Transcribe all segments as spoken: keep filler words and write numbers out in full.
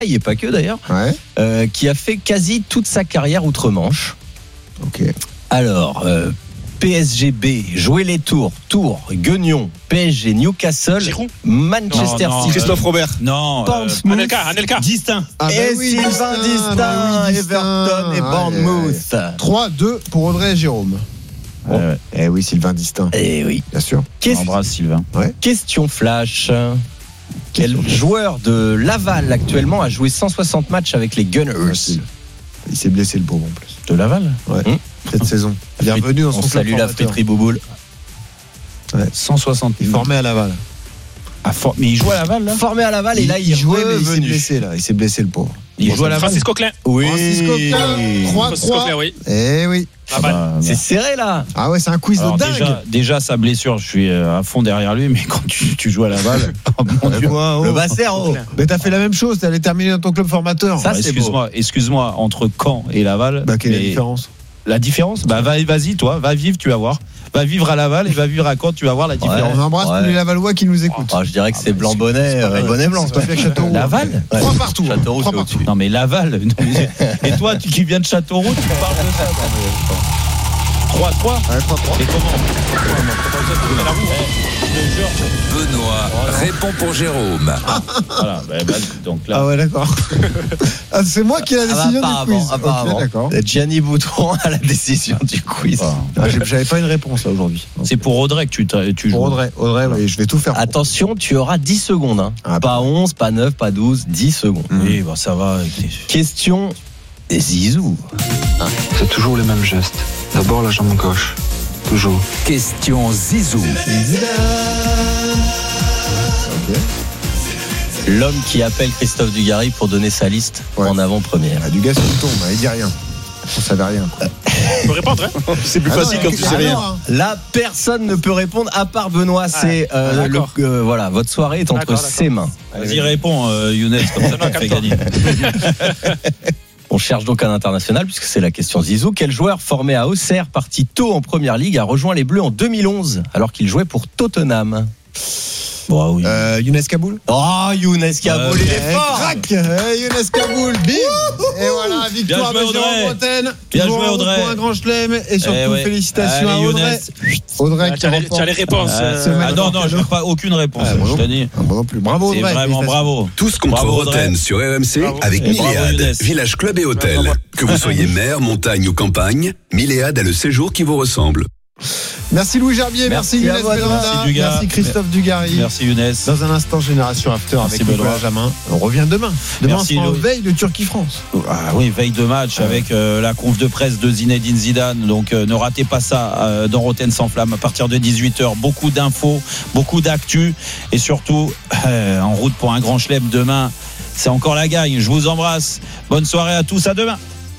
et pas que d'ailleurs, Ouais. euh, qui a fait quasi toute sa carrière outre-Manche. Ok. Alors, euh, P S G B, jouer les tours, Tours, Guignon, P S G, Newcastle, Giroud. Manchester Non, non, City, Christophe Robert. Non. Portsmouth, Anelka, Anelka. Distinct. Ah bah et oui, Sylvain Distin, Distin, bah oui, Distin. Everton et Ouais, Bournemouth. trois deux pour Audrey et Jérôme. Ouais, ouais. Eh oui, Sylvain Distin, Eh oui. bien sûr. On Qu'est-ce- embrasse Sylvain. Question flash. Quel joueur de Laval actuellement a joué cent soixante matchs avec les Gunners? Facile. Il s'est blessé le pauvre en plus. De Laval. Cette saison. Bienvenue dans son On club salue la formateur. friterie Bouboule. cent soixante. Il est formé à Laval. Ah, for- Mais il joue à Laval là. Formé à Laval et là il, il jouait, mais il s'est revenu. blessé là. Il s'est blessé le pauvre. Il joue à Laval. Francis Coquelin. Oui. Francisco Klein, trois Francis trois. Coquelin, oui. Eh oui. Ah bah, Bah, C'est serré là. Ah ouais, c'est un quiz Alors, de dingue. déjà, déjà, sa blessure, je suis euh, à fond derrière lui, mais quand tu, tu joues à Laval, oh mon Eh, Dieu. quoi, oh. Le Bassero. Mais t'as fait la même chose, t'es allé terminer dans ton club formateur. Ça, Bah, c'est excuse-moi, excuse-moi, entre Caen et Laval. Bah, quelle est la mais différence? La différence, bah va- vas-y, toi, va vivre, tu vas voir. Va vivre à Laval et va vivre à Caen, tu vas voir la différence. On embrasse Ouais. tous les Lavallois qui nous écoutent. Ah, je dirais que Ah, c'est bah, blanc c'est- bonnet, c'est pareil. euh, bonnet blanc. C'est pas fait avec Châteauroux. Laval Ouais. Trois partout. Châteauroux, Trois c'est partout. au-dessus. Non mais Laval. non, mais- Et toi, tu qui viens de Châteauroux, tu parles de ça. trois trois. Ouais, trois trois. Et comment Je te jure. Benoît répond pour Jérôme. Voilà, bah, bah, donc là. Ah ouais, d'accord. Ah, c'est moi qui ai la Ah bah, décision du apparemment, quiz. apparemment. Ok, d'accord. Gianni Boutron a la décision du quiz. Ah. Ah, j'ai- J'avais pas une réponse là aujourd'hui. C'est pour Audrey que tu, tra- tu joues. Pour Audrey. Audrey, oui, je vais tout faire. pour. Attention, tu auras dix secondes. Hein. Ah, pas onze, pas neuf, pas douze, dix secondes. Oui, bah, ça va. avec les- Question Zizou. C'est toujours les mêmes gestes. D'abord la jambe gauche. Toujours. Question Zizou. L'homme qui appelle Christophe Dugarry pour donner sa liste Ouais. en avant-première. Ah, du gaz qui tombe, hein, il dit rien. On savait rien. Quoi. tu peux répondre, hein. C'est plus Ah non, facile quand tu ah sais rien. non, hein. Là, personne ne peut répondre à part Benoît. C'est euh, Ah, d'accord. le- euh, voilà, votre soirée est entre D'accord, d'accord. ses mains. Vas-y, réponds, euh, Younes, comme ça, tu fais gagner. On cherche donc un international puisque c'est la question Zizou. Quel joueur formé à Auxerre, parti tôt en première ligue, a rejoint les Bleus en deux mille onze alors qu'il jouait pour Tottenham? Bon, oui. Euh, Younes Kaboul. Oh, Younes Kaboul, il est Eh, fort. crac. Eh, Younes Kaboul, bim. Et voilà, victoire Bien de joué, Jérôme Audrey. Bretagne. Bien Toujours joué, en route Audrey. pour un grand chelem et surtout Eh ouais. félicitations Allez, à Audrey. Younes. Audrey Ah, qui tu as les- remporte. tu as les réponses. Ah, euh, ce match. Ah non, non, je veux pas aucune réponse. Ah, moi je non te dis. Ah, moi non plus. Bravo C'est Audrey. vraiment félicitations. bravo. Tous contre Bravo, Audrey. Roten sur R M C Bravo. avec Et bravo, Milléade, Younes. village club et hôtel. Que vous soyez mer, montagne ou campagne, Milléade a le séjour qui vous ressemble. Merci Louis Gerbier, merci, Merci à Younes vous, Belanda, merci Dugas. merci Christophe Dugarry. Merci, Younes. Dans un instant, Génération After Merci, avec Nicolas Benoît. Jamin. On revient demain. Demain, Merci, on sera en Louis. veille de Turquie-France. Ah oui, veille de match avec euh, la conf de presse de Zinedine Zidane. Donc euh, ne ratez pas ça euh, dans Roten sans flamme à partir de dix-huit heures. Beaucoup d'infos, beaucoup d'actu et surtout euh, en route pour un grand chelem demain. C'est encore la gagne. Je vous embrasse. Bonne soirée à tous. À demain.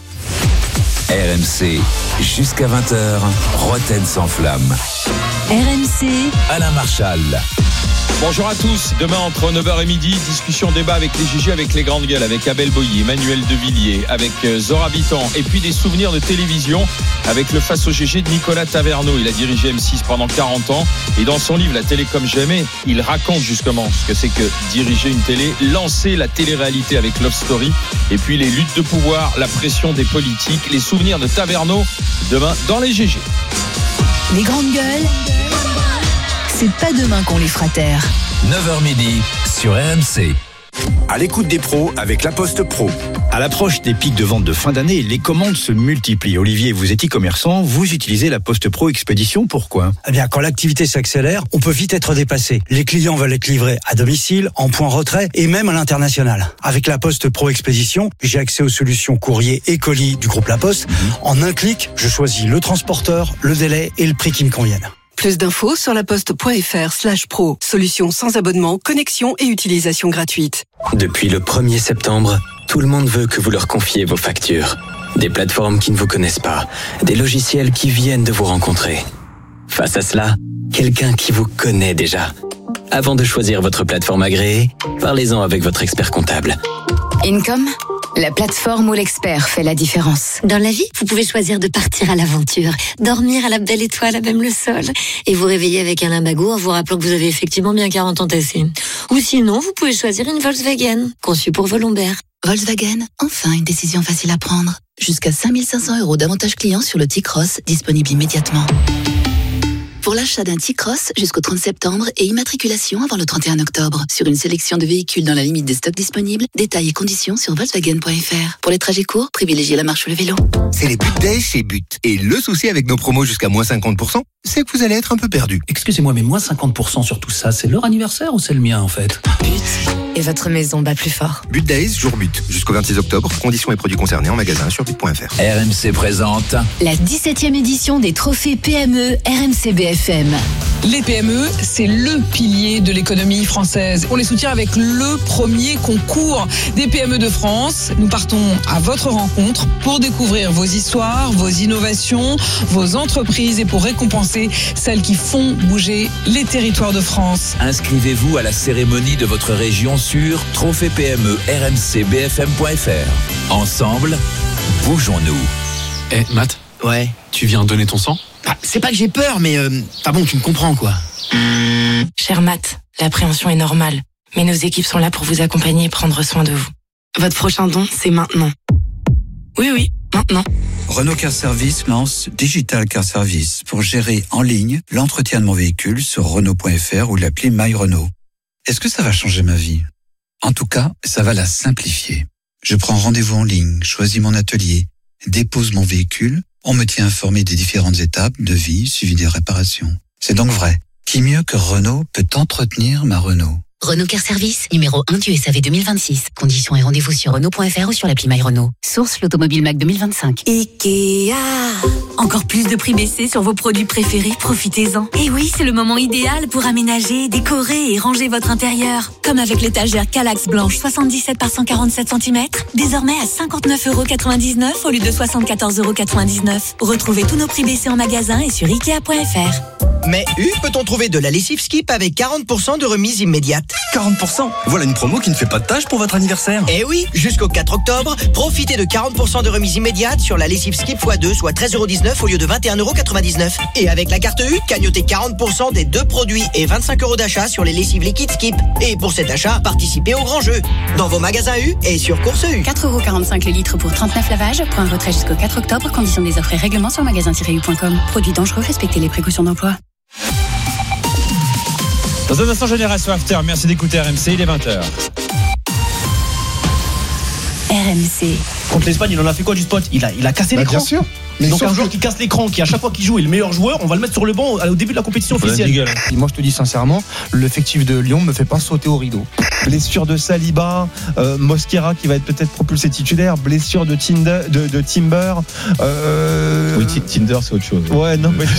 R M C, jusqu'à vingt heures, Roten sans flamme. R M C, Alain Marchal. Bonjour à tous. Demain, entre neuf heures et midi, discussion, débat avec les G G, avec les grandes gueules, avec Abel Boilly, Emmanuel Devilliers, avec Zora Bitan, et puis des souvenirs de télévision avec le face au G G de Nicolas Taverneau. Il a dirigé M six pendant quarante ans, et dans son livre La télé comme jamais, il raconte justement ce que c'est que diriger une télé, lancer la télé-réalité avec Love Story, et puis les luttes de pouvoir, la pression des politiques, les souvenirs de Taverneau, demain dans les G G. les grandes gueules, c'est pas demain qu'on les fera taire. neuf heures midi sur R M C. À l'écoute des pros avec La Poste Pro. À l'approche des pics de vente de fin d'année, les commandes se multiplient. Olivier, vous êtes e-commerçant, vous utilisez La Poste Pro Expédition, pourquoi ? Eh bien, quand l'activité s'accélère, on peut vite être dépassé. Les clients veulent être livrés à domicile, en point retrait et même à l'international. Avec La Poste Pro Expédition, j'ai accès aux solutions courrier et colis du groupe La Poste. En un clic, je choisis le transporteur, le délai et le prix qui me conviennent. Plus d'infos sur laposte.fr slash pro. Solution sans abonnement, connexion et utilisation gratuite. Depuis le premier septembre, tout le monde veut que vous leur confiez vos factures. Des plateformes qui ne vous connaissent pas, des logiciels qui viennent de vous rencontrer. Face à cela, quelqu'un qui vous connaît déjà. Avant de choisir votre plateforme agréée, parlez-en avec votre expert comptable. Income, la plateforme où l'expert fait la différence. Dans la vie, vous pouvez choisir de partir à l'aventure, dormir à la belle étoile à même le sol, et vous réveiller avec un lumbago en vous rappelant que vous avez effectivement bien quarante ans tassés. Ou sinon, vous pouvez choisir une Volkswagen, conçue pour vos lombaires. Volkswagen, enfin une décision facile à prendre. Jusqu'à cinq mille cinq cents euros d'avantages clients sur le T-Cross, disponible immédiatement. Pour l'achat d'un T-Cross jusqu'au trente septembre et immatriculation avant le trente et un octobre. Sur une sélection de véhicules dans la limite des stocks disponibles, détails et conditions sur volkswagen point f r. Pour les trajets courts, privilégiez la marche ou le vélo. C'est les But Days chez But. Et le souci avec nos promos jusqu'à moins cinquante pour cent, c'est que vous allez être un peu perdu. Excusez-moi, mais moins cinquante pour cent sur tout ça, c'est leur anniversaire ou c'est le mien en fait? But. Et votre maison bat plus fort. But Days, jour But. Jusqu'au vingt-six octobre. Conditions et produits concernés en magasin sur but point f r. R M C présente la dix-septième édition des trophées P M E R M C B F M. Les P M E, c'est le pilier de l'économie française. On les soutient avec le premier concours des P M E de France. Nous partons à votre rencontre pour découvrir vos histoires, vos innovations, vos entreprises et pour récompenser celles qui font bouger les territoires de France. Inscrivez-vous à la cérémonie de votre région sur trophée P M E R M C B F M point f r. Ensemble, bougeons-nous. Eh, hey, Matt. Ouais. Tu viens donner ton sang? Bah, c'est pas que j'ai peur, mais euh, enfin bon, tu me comprends quoi. Cher Matt, l'appréhension est normale, mais nos équipes sont là pour vous accompagner et prendre soin de vous. Votre prochain don, c'est maintenant. Oui, oui, maintenant. Renault Car Service lance Digital Car Service pour gérer en ligne l'entretien de mon véhicule sur Renault point f r ou l'appli My Renault. Est-ce que ça va changer ma vie? En tout cas, ça va la simplifier. Je prends rendez-vous en ligne, choisis mon atelier, dépose mon véhicule. On me tient informé des différentes étapes de vie suivi des réparations. C'est donc vrai. Qui mieux que Renault peut entretenir ma Renault? Renault Car Service, numéro un du S A V deux mille vingt-six. Conditions et rendez-vous sur Renault point f r ou sur l'appli My Renault. Source l'Automobile Mac deux mille vingt-cinq. Ikea. Encore plus de prix baissés sur vos produits préférés, profitez-en. Et oui, c'est le moment idéal pour aménager, décorer et ranger votre intérieur. Comme avec l'étagère Kallax blanche soixante-dix-sept par cent quarante-sept centimètres, désormais à cinquante-neuf euros quatre-vingt-dix-neuf au lieu de soixante-quatorze euros quatre-vingt-dix-neuf. Retrouvez tous nos prix baissés en magasin et sur ikea point f r. Mais U, peut-on trouver de la lessive Skip avec quarante pour cent de remise immédiate? quarante pour cent. Voilà une promo qui ne fait pas de tâche pour votre anniversaire. Eh oui, jusqu'au quatre octobre, profitez de quarante pour cent de remise immédiate sur la lessive Skip fois deux, soit treize euros dix-neuf au lieu de vingt et un euros quatre-vingt-dix-neuf. Et avec la carte U, cagnotez quarante pour cent des deux produits et vingt-cinq euros d'achat sur les lessives liquides Skip. Et pour cet achat, participez au grand jeu. Dans vos magasins U et sur Course U. quatre euros quarante-cinq le litre pour trente-neuf lavages. Point retrait jusqu'au quatre octobre. Conditions des offres et règlements sur magasin tiret u point com. Produits dangereux, respectez les précautions d'emploi. Dans un instant, Génération After, merci d'écouter R M C, il est vingt heures. R M C. Contre l'Espagne, il en a fait quoi du spot? Il a, il a cassé bah, l'écran. Bien sûr. Mais donc un joueur que... qui casse l'écran, qui à chaque fois qu'il joue est le meilleur joueur, on va le mettre sur le banc au début de la compétition officielle. Et moi je te dis sincèrement, l'effectif de Lyon me fait pas sauter au rideau. Blessure de Saliba, euh, Mosquera qui va être peut-être propulsé titulaire, blessure de, Tinder, de, de Timber. Euh... Oui, Tinder c'est autre chose. Ouais, non mais...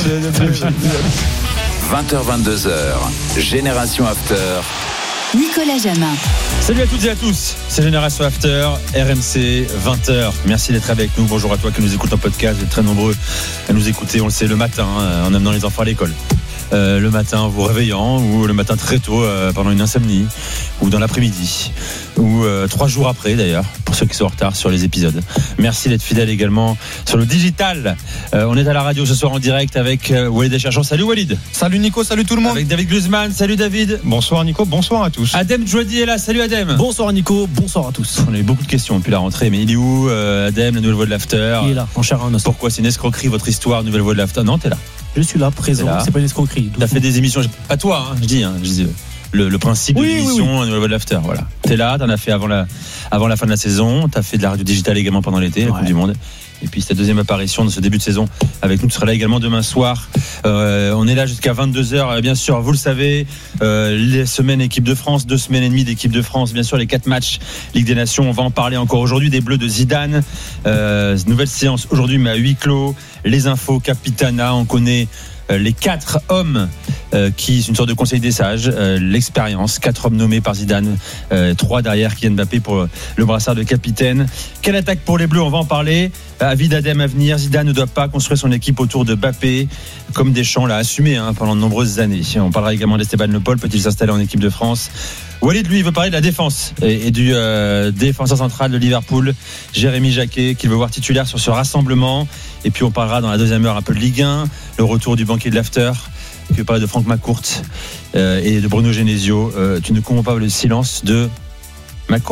vingt heures vingt-deux heures, Génération After. Nicolas Jamin. Salut à toutes et à tous, c'est Génération After, R M C, vingt heures. Merci d'être avec nous. Bonjour à toi qui nous écoute en podcast. Vous êtes très nombreux à nous écouter, on le sait, le matin, en amenant les enfants à l'école. Euh, le matin en vous réveillant, ou le matin très tôt euh, pendant une insomnie, ou dans l'après-midi, ou euh, trois jours après d'ailleurs, pour ceux qui sont en retard sur les épisodes. Merci d'être fidèles également sur le digital. Euh, on est à la radio ce soir en direct avec euh, Walid Acharchour. Salut Walid. Salut Nico, salut tout le monde. Avec David Guzman, salut David. Bonsoir Nico, bonsoir à tous. Adem Djouadi est là, salut Adem. Bonsoir Nico, bonsoir à tous. On a eu beaucoup de questions depuis la rentrée, mais il est où euh, Adem, la nouvelle voix de l'After? Il est là, en chair à un os. Pourquoi c'est une escroquerie votre histoire, nouvelle voix de l'After? Non, t'es là. Je suis là, présent, là. C'est pas une escroquerie. T'as fait des émissions, pas toi, hein, je dis, hein, je dis le, le principe oui, de l'émission, oui, oui. Nouvelle Voix de l'After, voilà. T'es là, t'en as fait avant la, avant la fin de la saison, t'as fait de la radio digitale également pendant l'été, la ouais. Coupe du Monde. Et puis c'est ta deuxième apparition dans ce début de saison avec nous. Tu seras là également demain soir. Euh, on est là jusqu'à vingt-deux heures. Bien sûr, vous le savez, euh, les semaines équipe de France, deux semaines et demie d'équipe de France. Bien sûr, les quatre matchs Ligue des Nations. On va en parler encore aujourd'hui. Des Bleus de Zidane. Euh, nouvelle séance aujourd'hui, mais à huis clos. Les infos, Capitana. On connaît les quatre hommes euh, qui, c'est une sorte de conseil des sages, euh, l'expérience, quatre hommes nommés par Zidane, euh, trois derrière Kylian Mbappé pour le brassard de capitaine. Quelle attaque pour les Bleus? On va en parler. Avis d'Adem à venir. Zidane ne doit pas construire son équipe autour de Mbappé, comme Deschamps l'a assumé hein, pendant de nombreuses années. On parlera également d'Esteban Le Paul, peut-il s'installer en équipe de France? Walid, lui, il veut parler de la défense et, et du euh, défenseur central de Liverpool, Jérémy Jacquet, qu'il veut voir titulaire sur ce rassemblement. Et puis on parlera dans la deuxième heure un peu de Ligue un, le retour du banquier de l'After. Tu veux parler de Franck McCourt euh, et de Bruno Genesio. Euh, tu ne comprends pas le silence de McCourt?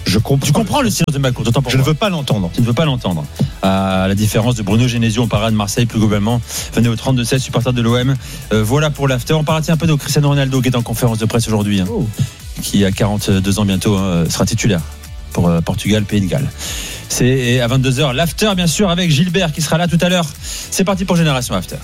Je comprends. Tu comprends le silence de Baco, t'entends pour Je ne moi. veux pas l'entendre. Tu ne veux pas l'entendre. À la différence de Bruno Genesio en parade Marseille, plus globalement. Venez au trente-deux seize, supporter de l'O M. Euh, voilà pour l'after. On parle un peu de Cristiano Ronaldo qui est en conférence de presse aujourd'hui, hein, oh. qui a quarante-deux ans bientôt, hein, sera titulaire pour euh, Portugal, Pays de Galles. C'est à vingt-deux heures l'after, bien sûr, avec Gilbert qui sera là tout à l'heure. C'est parti pour Génération After.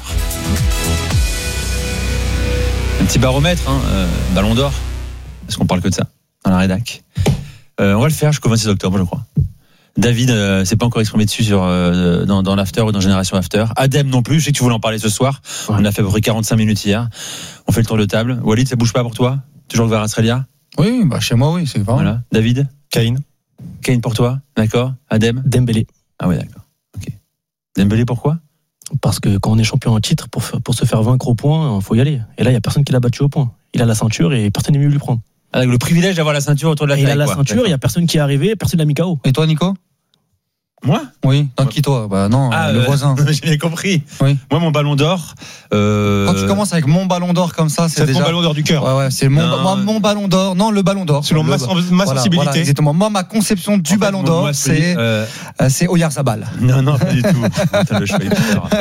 Un petit baromètre, hein, euh, Ballon d'Or. Est-ce qu'on parle que de ça dans la rédac? euh, On va le faire jusqu'au vingt-six octobre, je crois. David euh, s'est pas encore exprimé dessus sur, euh, dans, dans l'after ou dans Génération After. Adem non plus, je sais que tu voulais en parler ce soir. Ouais. On a fait à peu près quarante-cinq minutes hier. On fait le tour de table. Walid, ça bouge pas pour toi? Toujours Kvaratskhelia? Oui, bah chez moi, oui, c'est pas voilà. David? Kane. Kane pour toi, d'accord. Adem? Dembélé. Ah oui, d'accord. Ok. Dembélé, pourquoi? Parce que quand on est champion en titre, pour, pour se faire vaincre au point, il faut y aller. Et là, il n'y a personne qui l'a battu au point. Il a la ceinture et personne n'est mieux lui prendre. Avec le privilège d'avoir la ceinture autour de la taille. Il a la quoi. ceinture, il n'y a personne qui est arrivé, personne n'a mis K O. Et toi, Nico? Moi? Oui. Dans qui toi? Bah non, ah, le euh, voisin. J'ai bien compris. Oui. Moi, mon ballon d'or. Euh... Quand tu commences avec mon ballon d'or comme ça, c'est, c'est déjà. mon ballon d'or du cœur. Ouais, ouais, c'est mon, moi, mon ballon d'or. Non, le ballon d'or. Selon ma, ma voilà, sensibilité. Voilà, exactement. Moi, ma conception du en fait, ballon d'or, moi, c'est, euh... c'est Oyarzabal. Non, non, pas du tout. Attends, le choix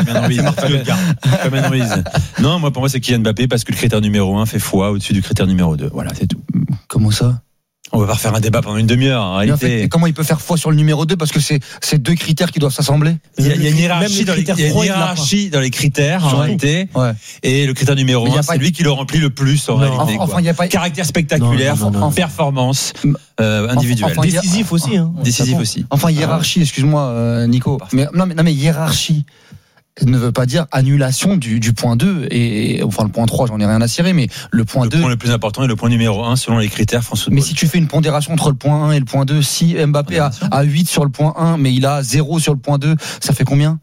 Fabien Ruiz. Non, moi, pour moi, c'est Kylian Mbappé parce que le critère numéro un fait foi au-dessus du critère numéro deux. Voilà, c'est tout. Comment ça? On va pas refaire un débat pendant une demi-heure, en réalité. En fait, comment il peut faire foi sur le numéro deux? Parce que c'est, c'est deux critères qui doivent s'assembler. Il y a, il y a une hiérarchie, dans les, il y a une hiérarchie dans les critères, en réalité. Ouais. Et le critère numéro un, c'est lui qui le remplit le plus, en non, réalité. Enfin, il y a pas... Caractère spectaculaire, non, non, non, non. performance euh, individuelle. Enfin, décisif aussi. Hein. Décisif aussi. Enfin, hiérarchie, excuse-moi, euh, Nico. Mais, non, mais, non, mais hiérarchie ne veut pas dire annulation du, du point deux et, et enfin le point trois, j'en ai rien à cirer, mais le point le deux. Le point le plus important est le point numéro un selon les critères France Football. Mais si tu fais une pondération entre le point un et le point deux, si Mbappé a, a huit sur le point un, mais il a zéro sur le point deux, ça fait combien?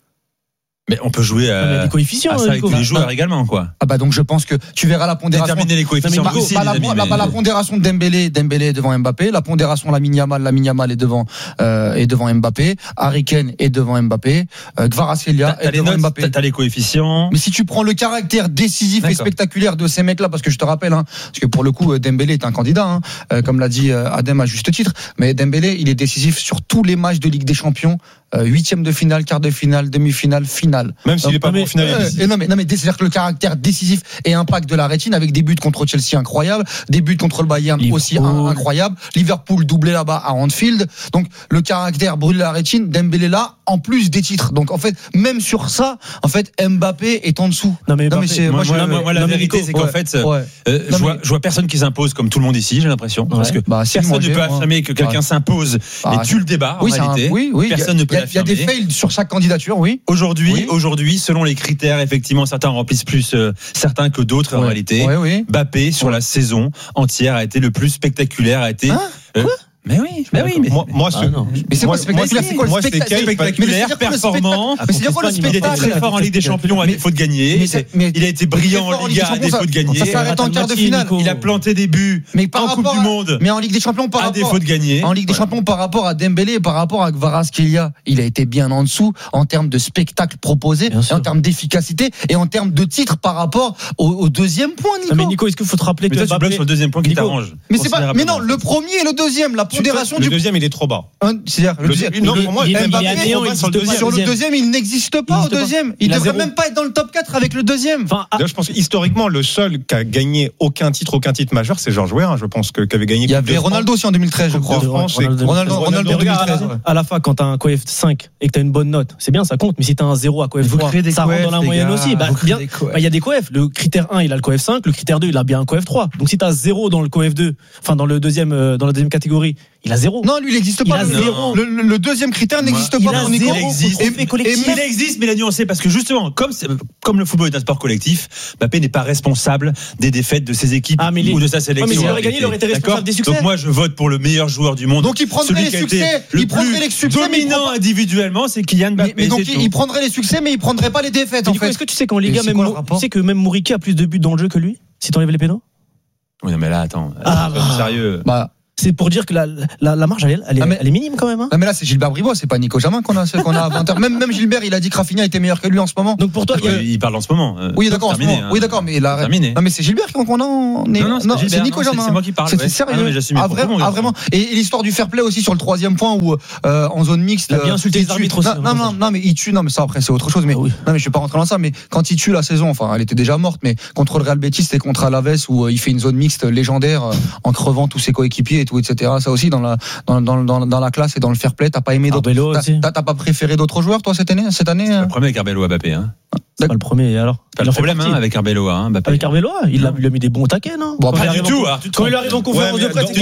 Mais on peut jouer à, des coefficients, à ça avec tous les joueurs également, quoi. Ah bah donc je pense que tu verras la pondération. Déterminer les coefficients. Non, mais, aussi, bah, les la, amis, la, mais... bah, la pondération de Dembélé, Dembélé est devant Mbappé. La pondération Lamine Yamal, Lamine Yamal est devant euh, est devant Mbappé. Harry Kane est devant Mbappé. Euh, Kvaratskhelia est devant notes, Mbappé. T'as, t'as les coefficients. Mais si tu prends le caractère décisif D'accord. et spectaculaire de ces mecs-là, parce que je te rappelle, hein, parce que pour le coup Dembélé est un candidat, hein, euh, comme l'a dit euh, Adem à juste titre. Mais Dembélé, il est décisif sur tous les matchs de Ligue des Champions. Huitième de finale, quart de finale, demi-finale, finale. Même s'il n'est pas bon au final. Euh, et non mais non mais c'est-à-dire que le caractère décisif et impact de la rétine avec des buts contre Chelsea incroyables, des buts contre le Bayern Liverpool. aussi un, incroyables, Liverpool doublé là-bas à Anfield. Donc le caractère brûle la rétine, Dembélé là, en plus des titres. Donc en fait, même sur ça, en fait, Mbappé est en dessous. Non mais, non, mais c'est, moi, moi, moi, je, moi, moi la non, vérité, Nico, c'est qu'en ouais, fait, ouais. euh, non, je, vois, mais... je vois personne qui s'impose comme tout le monde ici, j'ai l'impression, ouais. parce que bah, si personne ne peut affirmer que quelqu'un ouais. s'impose bah, et tue le débat. Oui, en réalité, un, oui, oui. Personne y a, ne peut l'affirmer. Il y a des fails sur chaque candidature, oui. Aujourd'hui, oui. aujourd'hui, selon les critères, effectivement, certains remplissent plus euh, certains que d'autres ouais. en réalité. Ouais, oui. Mbappé sur ouais. la saison entière a été le plus spectaculaire, a été. Hein euh, Mais oui, mais oui, mais moi, moi, ah, non. mais c'est moi, quoi spectaculaire? C'est quoi le spectacle spectaculaire, performant? Mais c'est quoi le spectacle? Il était très fort en Ligue des Champions à défaut de gagner. Il a été brillant en Ligue un à défaut de gagner. Ça s'arrête en quart de finale. Il a planté des buts en Coupe du Monde. Mais en Ligue des Champions par à rapport défaut de gagner. En Ligue des Champions par rapport à Dembélé, par rapport à Kvaratskhelia, il a été bien en dessous en termes de spectacle proposé, en termes d'efficacité et en termes de titres par rapport au deuxième point. Nico. Mais Nico, est-ce qu'il faut te rappeler que tu bloques sur le deuxième point qui t'arrange? Mais c'est pas. Mais non, le premier et le deuxième, la pondération du il est trop bas. C'est-à-dire, le deuxième, non, pour moi, il, Mbappé, il est néant, sur, le deuxième. sur le deuxième, il n'existe pas il au deuxième. Il, il devrait zéro. même pas être dans le top quatre avec le deuxième. Enfin, ah. Je pense historiquement, le seul qui a gagné aucun titre, aucun titre majeur, c'est Georges Weah. Je pense que qu'avait gagné. Il y avait Ronaldo aussi en deux mille treize, je crois. France, Ronaldo, Ronaldo, Ronaldo en deux mille treize. À la fin, quand t'as un coef cinq et que t'as une bonne note, c'est bien, ça compte. Mais si t'as un zéro à coef trois, ça rentre dans la moyenne aussi. Bah, bien, il y a des coefs. Le critère un, il a le coef cinq. Le critère deux, il a bien un coef trois. Donc si t'as zéro dans le coef deux, enfin dans le deuxième, dans la deuxième catégorie, il a zéro. Non, lui, il n'existe pas. Le, le, le deuxième critère n'existe il pas pour Nico. Il existe. Et, et il existe, mais il a nuancé parce que justement, comme, comme le football est un sport collectif, Mbappé n'est pas responsable des défaites de ses équipes ah, ou de sa sélection. Ouais, mais s'il aurait gagné, il aurait été responsable des succès. Donc moi, je vote pour le meilleur joueur du monde. Donc il prendrait les succès. Le plus dominant individuellement, c'est Kylian Mbappé. Mais donc il prendrait les succès, mais il prendrait pas les défaites. En fait. Est-ce que tu sais qu'en Liga, même, tu sais que même Mouriki a plus de buts dans le jeu que lui, si t'enlèves les pénaux? Oui, non, mais là, attends, ah, bah, sérieux. Bah. C'est pour dire que la, la, la marge, elle, elle, est, ah mais, elle est minime quand même. Hein. Non mais là, c'est Gilbert Bribois, c'est pas Nico Jamin qu'on a, qu'on a à vingt heures. Même, même Gilbert, il a dit que Rafinha était meilleur que lui en ce moment. Donc pour toi, il, a... il parle en ce moment. Euh, oui, d'accord, terminé, en ce moment. Hein. Oui, d'accord, mais là, terminé. Non mais c'est Gilbert qu'on a. On est... Non, non, c'est, non, Gilbert, c'est Nico non, Jamin. C'est, c'est moi qui parle. C'est ouais. sérieux. Ah, non, mais j'assume ah, vraiment, ah, vraiment. Et, et l'histoire du fair play aussi sur le troisième point où euh, en zone mixte. Il a bien insulté les arbitres aussi. Non, non, non, mais il tue. Non, mais ça après c'est autre chose. Mais non, mais je vais pas rentrer dans ça. Mais quand il tue la saison, enfin, elle était déjà morte. Mais contre le Real Betis, c'était contre Alaves où il fait une zone mixte légendaire en crevant tous ses coéquipiers et tout, et cetera. Ça aussi dans la dans dans dans, dans la classe et dans le fair play, t'as pas aimé d'autres. T'as, t'as pas préféré d'autres joueurs toi cette année cette année C'est le premier avec Arbeloa Mbappé. Hein. C'est pas le premier alors. C'est pas le problème hein, avec Arbeloa. Hein, Mbappé. Avec Arbeloa, il a, il a mis des bons taquets, non? Bon, pas du tout. En... Quand il arrive en conférence de presse,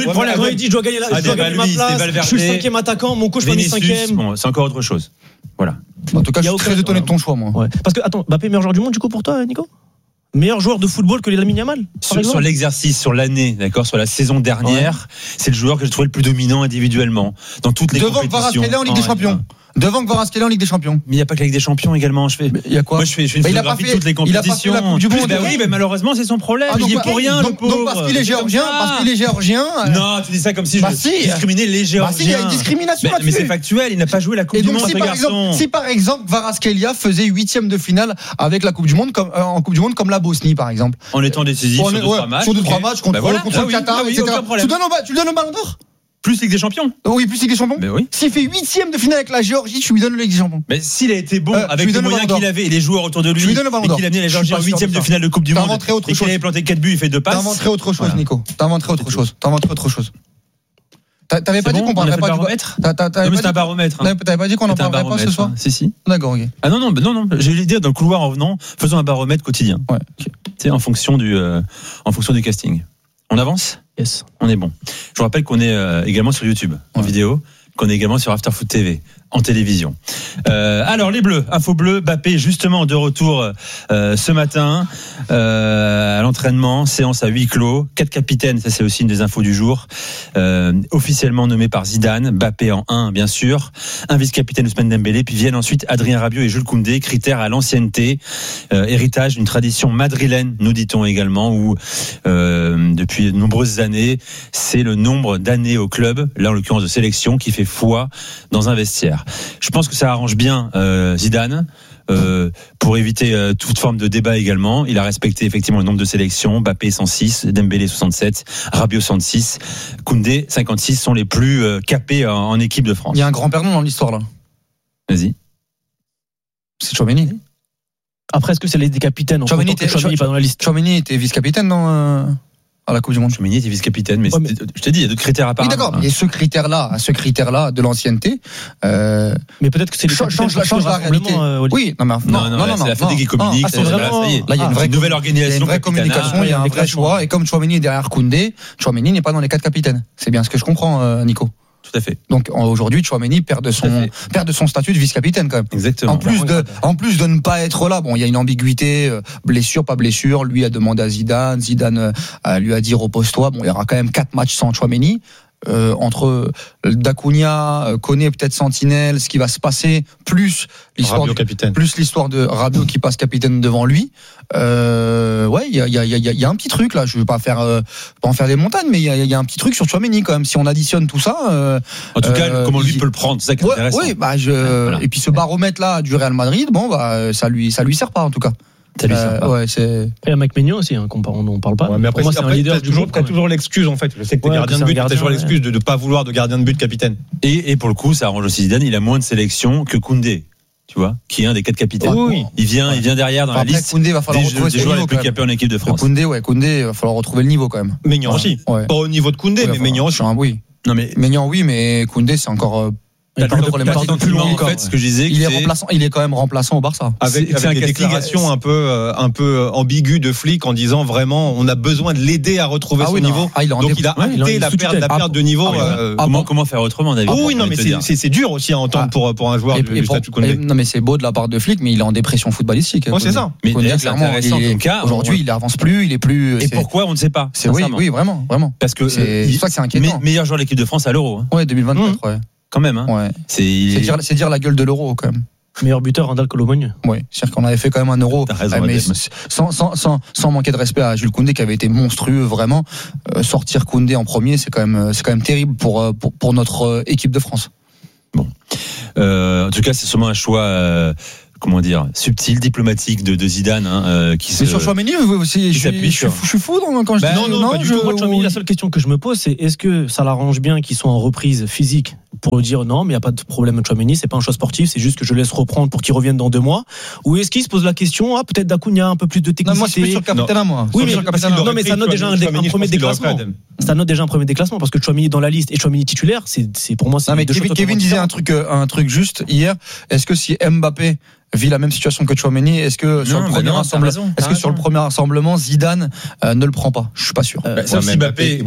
il dit je dois gagner, la, je dois gagner ma place. Je suis le cinquième attaquant, mon coach m'a mis cinquième. Bon, c'est encore autre chose. Voilà. En tout cas, je suis très étonné de ton choix, moi. Ouais. Parce que attends, Mbappé meilleur joueur du monde du coup pour toi, Nico? Meilleur joueur de football que les Lamine Yamal sur, sur l'exercice, sur l'année, d'accord, sur la saison dernière, ouais. C'est le joueur que j'ai trouvé le plus dominant individuellement dans toutes les devant compétitions. Devant Kvaratskhelia en Ligue des Champions. Devant Kvaratskhelia en Ligue des Champions. Mais il n'y a pas que la Ligue des Champions également. Je fais. Il y a quoi? Moi, je fais, je fais une bah, photographie de toutes les compétitions. Il a pas fait la Coupe du Monde. Bah oui, mais malheureusement, c'est son problème. Ah, il y est pour rien. Donc, donc parce qu'il est géorgien, parce qu'il est géorgien. Non, tu dis ça comme si bah je si. discriminais les géorgiens. Bah si, il y a une discrimination là-dessus. Mais c'est factuel. Il n'a pas joué la Coupe du Monde, ce garçon. Si par exemple Kvaratskhelia faisait huitième de finale avec la Coupe du Monde, comme en Coupe du Monde, comme la Bosnie, par exemple. En étant décisif sur deux trois matchs. Sur deux trois matchs contre le Qatar, et cetera. Tu lui donnes le Ballon d'Or? Plus Ligue des Champions. Oui, plus Ligue des Champions. Mais oui. S'il fait huitième de finale avec la Géorgie, tu lui donnes le Ligue des Champions. Mais s'il a été bon euh, avec les moyens qu'il avait et les joueurs autour de lui, et qu'il a amené la Géorgie en huitième de finale de Coupe du Monde, et qu'il avait planté quatre buts, il fait deux passes. T'inventerais autre chose, Nico. T'inventerais autre chose. T'inventerais autre chose. T'avais pas dit qu'on parlerait pas du baromètre. C'est un baromètre. T'avais pas dit qu'on en parlerait pas ce soir. Si si. D'accord, ok. Ah non non non non. J'ai eu l'idée dans le couloir en venant, faisons un baromètre quotidien. Ouais. Tu sais, en fonction du en fonction du casting. On avance ? Yes. On est bon. Je vous rappelle qu'on est euh, également sur YouTube, en ouais. vidéo, qu'on est également sur Afterfoot T V, en télévision. Euh, alors, les Bleus, Info Bleu, Mbappé, justement, de retour euh, ce matin euh, à l'entraînement, séance à huis clos. Quatre capitaines, ça c'est aussi une des infos du jour. Euh, officiellement nommé par Zidane, Mbappé en un, bien sûr. Un vice-capitaine Ousmane Dembélé, puis viennent ensuite Adrien Rabiot et Jules Koundé, critères à l'ancienneté, euh, héritage d'une tradition madrilène, nous dit-on également, où euh, depuis de nombreuses années, c'est le nombre d'années au club, là en l'occurrence de sélection, qui fait foi dans un vestiaire. Je pense que ça arrange bien euh, Zidane. Euh, pour éviter euh, toute forme de débat également, il a respecté effectivement le nombre de sélections. Mbappé cent six, Dembélé soixante-sept, Rabiot soixante-six, Koundé cinquante-six sont les plus euh, capés en, en équipe de France. Il y a un grand perdant dans l'histoire là. Vas-y. C'est Tchouaméni. Après, est-ce que c'est les capitaines? Tchouaméni était pas dans la liste. Tchouaméni était vice-capitaine dans euh... à la Coupe du Monde. Tchouaméni était vice-capitaine, mais, ouais, mais je t'ai dit, il y a d'autres critères à part. Oui, d'accord. Hein. Et ce critère-là, ce critère-là de l'ancienneté, euh, mais peut-être que c'est le change, change, la, change la réalité. Euh, oui, non, mais non, non, non, non, non c'est la Fédé qui communique. Ah, c'est vraiment, là, il y a une vraie nouvelle organisation, il y a une vraie communication, il y a un vrai choix. Et comme Tchouaméni est derrière Koundé, Tchouaméni n'est pas dans les quatre capitaines. C'est bien ce que je comprends, euh, Nico. Tout à fait. Donc aujourd'hui, Tchouaméni perd de son perd de son statut de vice-capitaine quand même. Exactement. En plus de en plus de ne pas être là, bon, il y a une ambiguïté, euh, blessure pas blessure. Lui a demandé à Zidane, Zidane euh, lui a dit repose-toi. Bon, il y aura quand même quatre matchs sans Tchouaméni. Euh, entre Dacunia, Koné peut-être Sentinelle, ce qui va se passer, plus l'histoire, Rabiot, du, plus l'histoire de Rabiot qui passe capitaine devant lui. Euh, ouais, il y a, y, a, y, a, y a un petit truc là. Je veux pas faire, euh, pas en faire des montagnes, mais il y a, y a un petit truc sur Tchouaméni quand même. Si on additionne tout ça, euh, en tout cas, euh, comment lui il, peut le prendre, c'est ça qui est ouais, intéressant. Oui, bah je. Ouais, voilà. Et puis ce baromètre là du Real Madrid, bon bah ça lui, ça lui sert pas en tout cas. Euh, ouais, c'est... Et Mike Maignan aussi, hein, on n'en parle pas. Ouais, mais après, pour moi, c'est un leader. T'as toujours, t'as toujours l'excuse, en fait. Je sais que t'es ouais, gardien de but, t'as toujours l'excuse de ne pas vouloir de gardien de but capitaine. Et, et pour le coup, ça arrange aussi Zidane, il a moins de sélection que Koundé, tu vois, qui est un des quatre capitaines. Oui. Il vient, ouais. il vient derrière dans enfin, la liste. Koundé va falloir des, retrouver des joueurs les plus capés en équipe de France. Koundé, ouais, Koundé, va falloir retrouver le niveau quand même. Maignan ouais. aussi. Ouais. Pas au niveau de Koundé, ouais, mais Maignan aussi. Oui. Non, mais. Maignan, oui, mais Koundé, c'est encore. Euh, Pardon, plus loin, en fait, ce que je disais, il est remplaçant, il est quand même remplaçant au Barça. Avec, avec des déclarations un peu, un peu ambiguës de flic en disant vraiment, on a besoin de l'aider à retrouver ah, son oui, niveau. Ah, il Donc il a acté ouais, la perte, la perte de niveau. Ah, euh, ah, comment, comment faire autrement, David? Oui, non, mais c'est, c'est dur aussi à entendre ah, pour, pour un joueur et, du, et du statut Koundé. Non, mais c'est beau de la part de flic, mais il est en dépression footballistique. Ouais, c'est ça. Mais clairement, aujourd'hui, il avance plus, il est plus. Et pourquoi, on ne sait pas. Oui, oui, vraiment, vraiment. Parce que c'est ça que c'est inquiétant. Meilleur joueur de l'équipe de France à l'Euro. Ouais, deux mille vingt-quatre, ouais. Quand même, hein. Ouais. C'est... C'est, dire, c'est dire la gueule de l'Euro, quand même. Meilleur buteur, Randal Colomogny. Oui, c'est-à-dire qu'on avait fait quand même un euro, raison, mais sans, sans, sans, sans manquer de respect à Jules Koundé qui avait été monstrueux vraiment. Euh, sortir Koundé en premier, c'est quand même, c'est quand même terrible pour, pour, pour notre équipe de France. Bon, euh, en tout cas, c'est sûrement un choix. Euh, Comment dire, subtil, diplomatique de, de Zidane, hein, euh, qui se. Mais sur Chouameni, je, je, je, je, je, je suis fou quand je bah, dis non, non, non, pas du tout. Moi, Chouameni, la seule question que je me pose, c'est est-ce que ça l'arrange bien qu'ils soient en reprise physique pour dire non, mais il n'y a pas de problème de Chouameni, c'est pas un choix sportif, c'est juste que je laisse reprendre pour qu'il revienne dans deux mois. Ou est-ce qu'il se pose la question, ah, peut-être Dacunia un peu plus de technicité. Non, moi, c'est plus sur Capitana, moi. Oui, mais, non, mais ça note déjà un, un premier déclassement. Ça note déjà un premier déclassement parce que Chouameni dans la liste et Chouameni titulaire, c'est, c'est pour moi, c'est. Non, mais Kevin, Kevin disait un truc, un truc juste hier. Est-ce que si Mbappé vit la même situation que Chouameni, est-ce que sur, non, le, premier non, rassemblement, est-ce que sur le premier rassemblement, Zidane euh, ne le prend pas? Je suis pas sûr. Euh, sauf si Mbappé,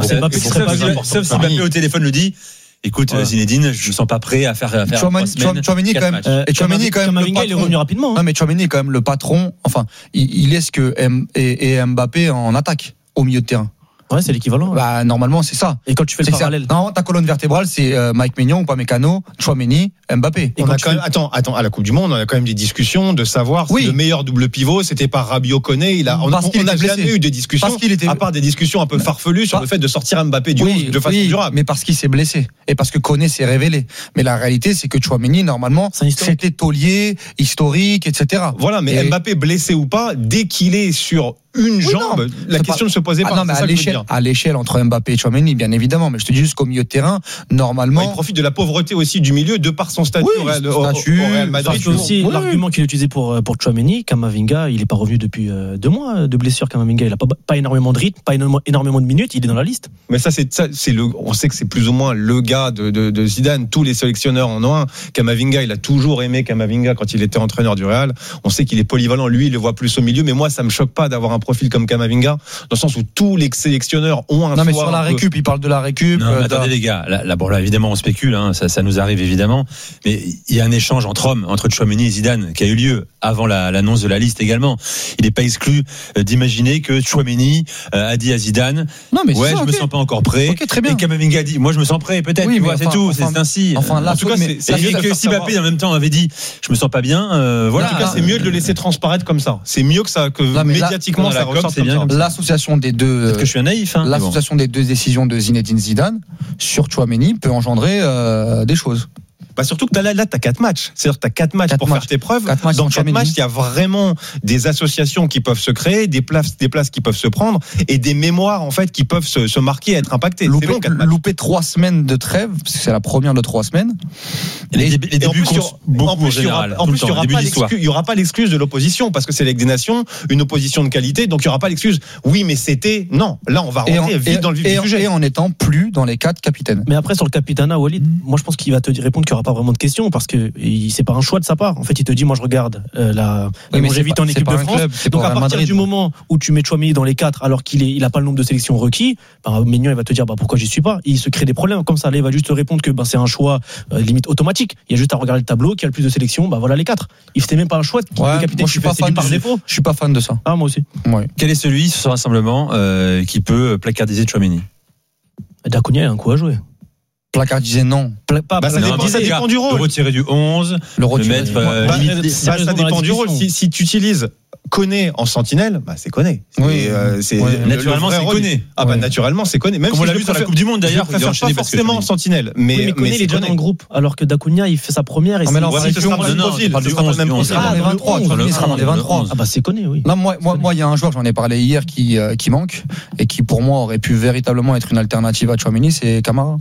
sauf si Mbappé au téléphone le dit. Écoute, ouais. Zinedine, je ne me sens pas prêt à faire. À faire Chouameni, Chouameni quand même. Euh, et Chouameni quand même. Kamavinga, il est revenu rapidement. Hein. Non, mais Chouameni est quand même le patron. Enfin, il, il laisse que M et, et Mbappé en attaque au milieu de terrain. Ouais, c'est l'équivalent. Bah, normalement, c'est ça. Et quand tu fais le parallèle. Non, ta colonne vertébrale, c'est euh, Mike Maignan, Upamecano, Chouameni, Mbappé. Et on a quand même, attends, attends, à la Coupe du Monde, on a quand même des discussions de savoir oui. si le meilleur double pivot, c'était pas Rabiot Koné. Il a, on n'a jamais eu des discussions. Parce qu'il était, à part des discussions un peu farfelues sur le fait de sortir Mbappé du oui, onze de façon oui, durable. Mais parce qu'il s'est blessé. Et parce que Koné s'est révélé. Mais la réalité, c'est que Chouameni, normalement, c'était taulier, historique, et cetera. Voilà, mais et Mbappé blessé ou pas, dès qu'il est sur une oui, jambe, non, la question pas... ne se posait pas. Ah non, mais à l'échelle, à l'échelle entre Mbappé et Chouameni, bien évidemment. Mais je te dis juste qu'au milieu de terrain, normalement. Ouais, il profite de la pauvreté aussi du milieu de par son statut oui, au, Real, au, statut, au Real Madrid. C'est aussi oui, l'argument oui. qu'il a utilisé pour, pour Chouameni. Kamavinga, il n'est pas revenu depuis euh, deux mois de blessure. Kamavinga, il n'a pas, pas énormément de rythme, pas énormément, énormément de minutes, il est dans la liste. Mais ça, c'est, ça, c'est le, on sait que c'est plus ou moins le gars de, de, de Zidane. Tous les sélectionneurs en ont un. Kamavinga, il a toujours aimé Kamavinga quand il était entraîneur du Real. On sait qu'il est polyvalent. Lui, il le voit plus au milieu. Mais moi, ça me choque pas d'avoir un profil comme Kamavinga. Dans le sens où tous les sélectionneurs ont un. Non, mais sur la récup, il parle de la récup. Non, euh, attendez, les gars, là, là, bon, là, évidemment, on spécule, hein, ça, ça nous arrive évidemment. Mais il y a un échange entre hommes, entre Chouameni et Zidane, qui a eu lieu avant la, l'annonce de la liste également. Il n'est pas exclu euh, d'imaginer que Chouameni euh, a dit à Zidane non, mais ouais, ça, je okay. me sens pas encore prêt. Okay, très bien. Et Kamavinga a dit moi, je me sens prêt, peut-être. Oui, tu vois, enfin, c'est tout, enfin, c'est ainsi. Enfin, là, en tout cas, c'est, c'est et que si Mbappé en même temps avait dit je me sens pas bien. Euh, voilà. En tout cas, c'est mieux de le laisser transparaître comme ça. C'est mieux que ça, que non, médiatiquement, ça ressorte comme ça. L'association des deux. Peut-être que je suis un naïf. Hein, l'association bon. des deux décisions de Zinedine Zidane sur Chouameni peut engendrer euh, des choses. Bah surtout que là, là tu as quatre matchs. C'est-à-dire que tu as quatre matchs quatre pour matchs. faire tes preuves. Quatre Dans quatre matchs, il y a vraiment des associations qui peuvent se créer, des places, des places qui peuvent se prendre et des mémoires en fait qui peuvent se, se marquer et être impactées. Louper, c'est long, louper trois semaines de trêve, parce que c'est la première de trois semaines. Et les, les, les débuts comptent beaucoup en, plus, en général. En plus, il n'y aura, aura pas l'excuse de l'opposition parce que c'est la Ligue des Nations, une opposition de qualité, donc il n'y aura pas l'excuse. Oui, mais c'était non. Là, on va rentrer en, vite et, dans le vif et, du sujet. Et en étant plus dans les quatre capitaines. Mais après, sur le capitana, Walid, mmh. moi je pense qu'il va te répondre qu'il n'y aura pas vraiment de questions parce que c'est pas un choix de sa part. En fait, il te dit, moi, je regarde euh, la oui, longévité en équipe de France. Club, donc, à partir Madrid, du moment où tu mets Chouameni dans les quatre, alors qu'il est, il a pas le nombre de sélections requis, bah, Maignan, il va te dire, bah, pourquoi j'y suis pas? Et il se crée des problèmes comme ça. Là, il va juste te répondre que, bah, c'est un choix euh, limite automatique. Il y a juste à regarder le tableau, qui a le plus de sélections, bah, voilà les quatre. Il fait même pas un choix de ouais, capitaine. Je suis pas fan par défaut. Je suis pas fan de ça. Ah, moi aussi. Ouais. Quel est celui sur ce rassemblement euh, qui peut placardiser Chouameni? Dacunia, il a un coup à jouer. Placardisé non. Pla- pas, bah, ça, dépend, ça dépend du rôle. Le retirer du onze, le, le mettre. Euh, bah, limite, bah, ça dépend du rôle. Si, si tu utilises Koné en sentinelle, bah c'est Koné. C'est, oui. euh, c'est oui. le, naturellement le c'est Koné. Ah bah ouais. naturellement c'est Koné. Même Comme si on l'a vu sur la Coupe du Monde d'ailleurs, il préfère pas forcément en sentinelle. Mais, oui, mais Koné il est déjà dans le groupe, alors que Dacunia il fait sa première. Et non, mais non, c'est le même profil. Il sera dans les vingt-trois. Il sera dans les vingt-trois. Ah bah c'est Koné, oui. Non, moi, moi, moi, il y a un joueur, j'en ai parlé hier, qui qui manque et qui pour moi aurait pu véritablement être une alternative à Chouameni, c'est Camara.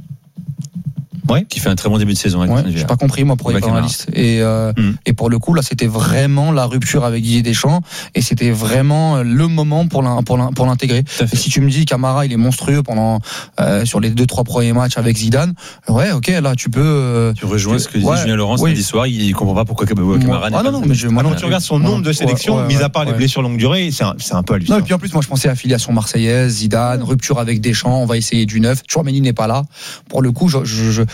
Ouais. Qui fait un très bon début de saison. Ouais, j'ai pas compris moi pour être dans la liste. Et euh, mm. et pour le coup là, c'était vraiment la rupture avec Didier Deschamps et c'était vraiment le moment pour l'in, pour l'in, pour l'intégrer. Et si tu me dis Camara, il est monstrueux pendant euh, sur les deux trois premiers matchs avec Zidane, ouais, ok, là tu peux. Euh, tu rejoins tu, ce que disait ouais, Julien Laurent oui. samedi soir. Il comprend pas pourquoi Camara. Ah non non, mais je, moi, quand tu regardes son nombre de sélections, ouais, ouais, mis à part ouais, les blessures longue durée, c'est un, c'est un peu hallucinant. Non, et puis en plus, moi je pensais affiliation marseillaise, Zidane, rupture avec Deschamps, on va essayer du neuf. Chouameni n'est pas là. Pour le coup, je, je, je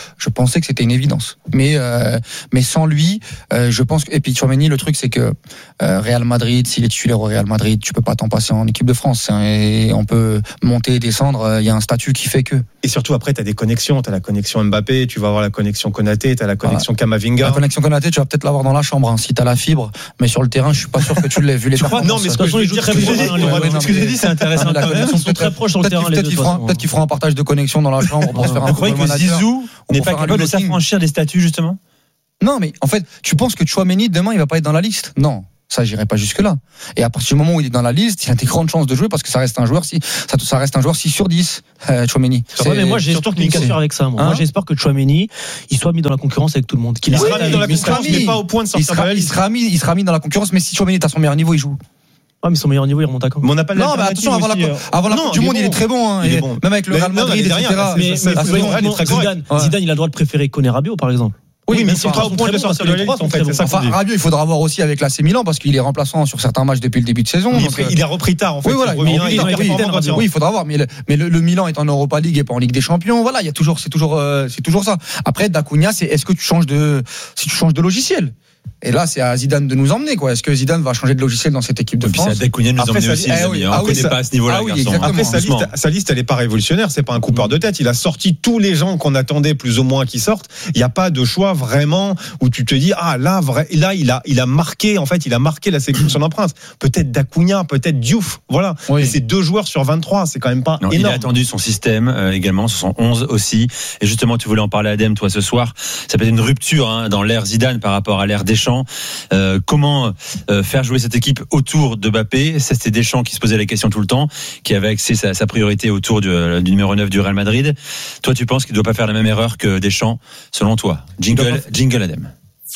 je pensais que c'était une évidence. Mais euh, mais sans lui, euh, je pense que et puis Tchouaméni, le truc c'est que euh, Real Madrid, s'il est titulaire au Real Madrid, tu peux pas t'en passer en équipe de France. Hein, et on peut monter et descendre. Il y a un statut qui fait que. Et surtout après, t'as des connexions, t'as la connexion Mbappé, tu vas avoir la connexion Konaté, t'as la connexion voilà. Kamavinga. La connexion Konaté, tu vas peut-être l'avoir dans la chambre hein, si t'as la fibre, mais sur le terrain, je suis pas sûr que tu l'aies vu les. Tu crois non, mais ce que je veux dire, ce que j'ai dit, c'est intéressant. Ils sont très proches sur le terrain. Peut-être qu'ils feront un partage de connexion dans la chambre pour se faire un. Vous croyez que Zizou n'est pas capable de s'affranchir des statuts justement? Non, mais en fait, tu penses que Tchouaméni demain il va pas être dans la liste? Non. Ça, j'irai pas jusque là. Et à partir du moment où il est dans la liste, il a des grandes chances de jouer parce que ça reste un joueur si ça, ça reste un joueur six sur dix. Euh, Tchouaméni. Ouais, mais moi j'espère qu'il y a une cassure avec ça. Moi, hein moi j'espère que Tchouaméni il soit mis dans la concurrence avec tout le monde. Qu'il il sera mis dans la concurrence, mais pas au point de sortir de la liste. Il sera mis, il sera mis dans la concurrence, mais si Tchouaméni est à son meilleur niveau, il joue. Ah mais son meilleur niveau il remonte à quand? Mais on n'a pas de non mais attention avant la avant la Coupe du Monde il est très bon hein, il est bon. Même avec le Real Madrid et cetera. Mais Zidane Zidane il a le droit de préférer Koné Rabiot par exemple. Oui, oui, mais c'est pas au point de sortir de la liste, en fait. C'est ça enfin, Rabiot, il faudra voir aussi avec l'A C Milan parce qu'il est remplaçant sur certains matchs depuis le début de saison. Oui, donc, il a repris tard, en fait. Oui, voilà, il, il, il, il, oui, il faudra voir. Mais le, mais le, le Milan est en Europa League et pas en Ligue des Champions. Voilà, il y a toujours, c'est toujours, euh, c'est toujours ça. Après, Dacunia, c'est est-ce que tu changes de, si tu changes de logiciel? Et là, c'est à Zidane de nous emmener, quoi. Est-ce que Zidane va changer de logiciel dans cette équipe de France? Et puis c'est à Dacunia de nous emmener aussi, les amis. On ne connaît pas à ce niveau-là, garçon. Après, sa liste, sa liste, elle n'est pas révolutionnaire. C'est pas un coupeur de tête. Il a sorti tous les gens qu'on attendait plus ou moins qui sortent. Il n'y a pas de choix vraiment où tu te dis, ah, là, vrai, là, il a, il a marqué, en fait, il a marqué la sélection de son empreinte. Peut-être Dacunia, peut-être Diouf. Voilà. Oui. Mais c'est deux joueurs sur vingt-trois. C'est quand même pas non, énorme. Il a attendu son système, euh, également, sur son onze aussi. Et justement, tu voulais en parler, Adem, toi, ce soir. Ça peut être une rupture, hein, dans l'ère Zidane par rapport à l'ère Deschamps. Euh, comment euh, faire jouer cette équipe autour de Mbappé? C'était Deschamps qui se posait la question tout le temps, qui avait axé sa, sa priorité autour du, du numéro neuf du Real Madrid. Toi, tu penses qu'il ne doit pas faire la même erreur que Deschamps, selon toi? Jingle, jingle Adem.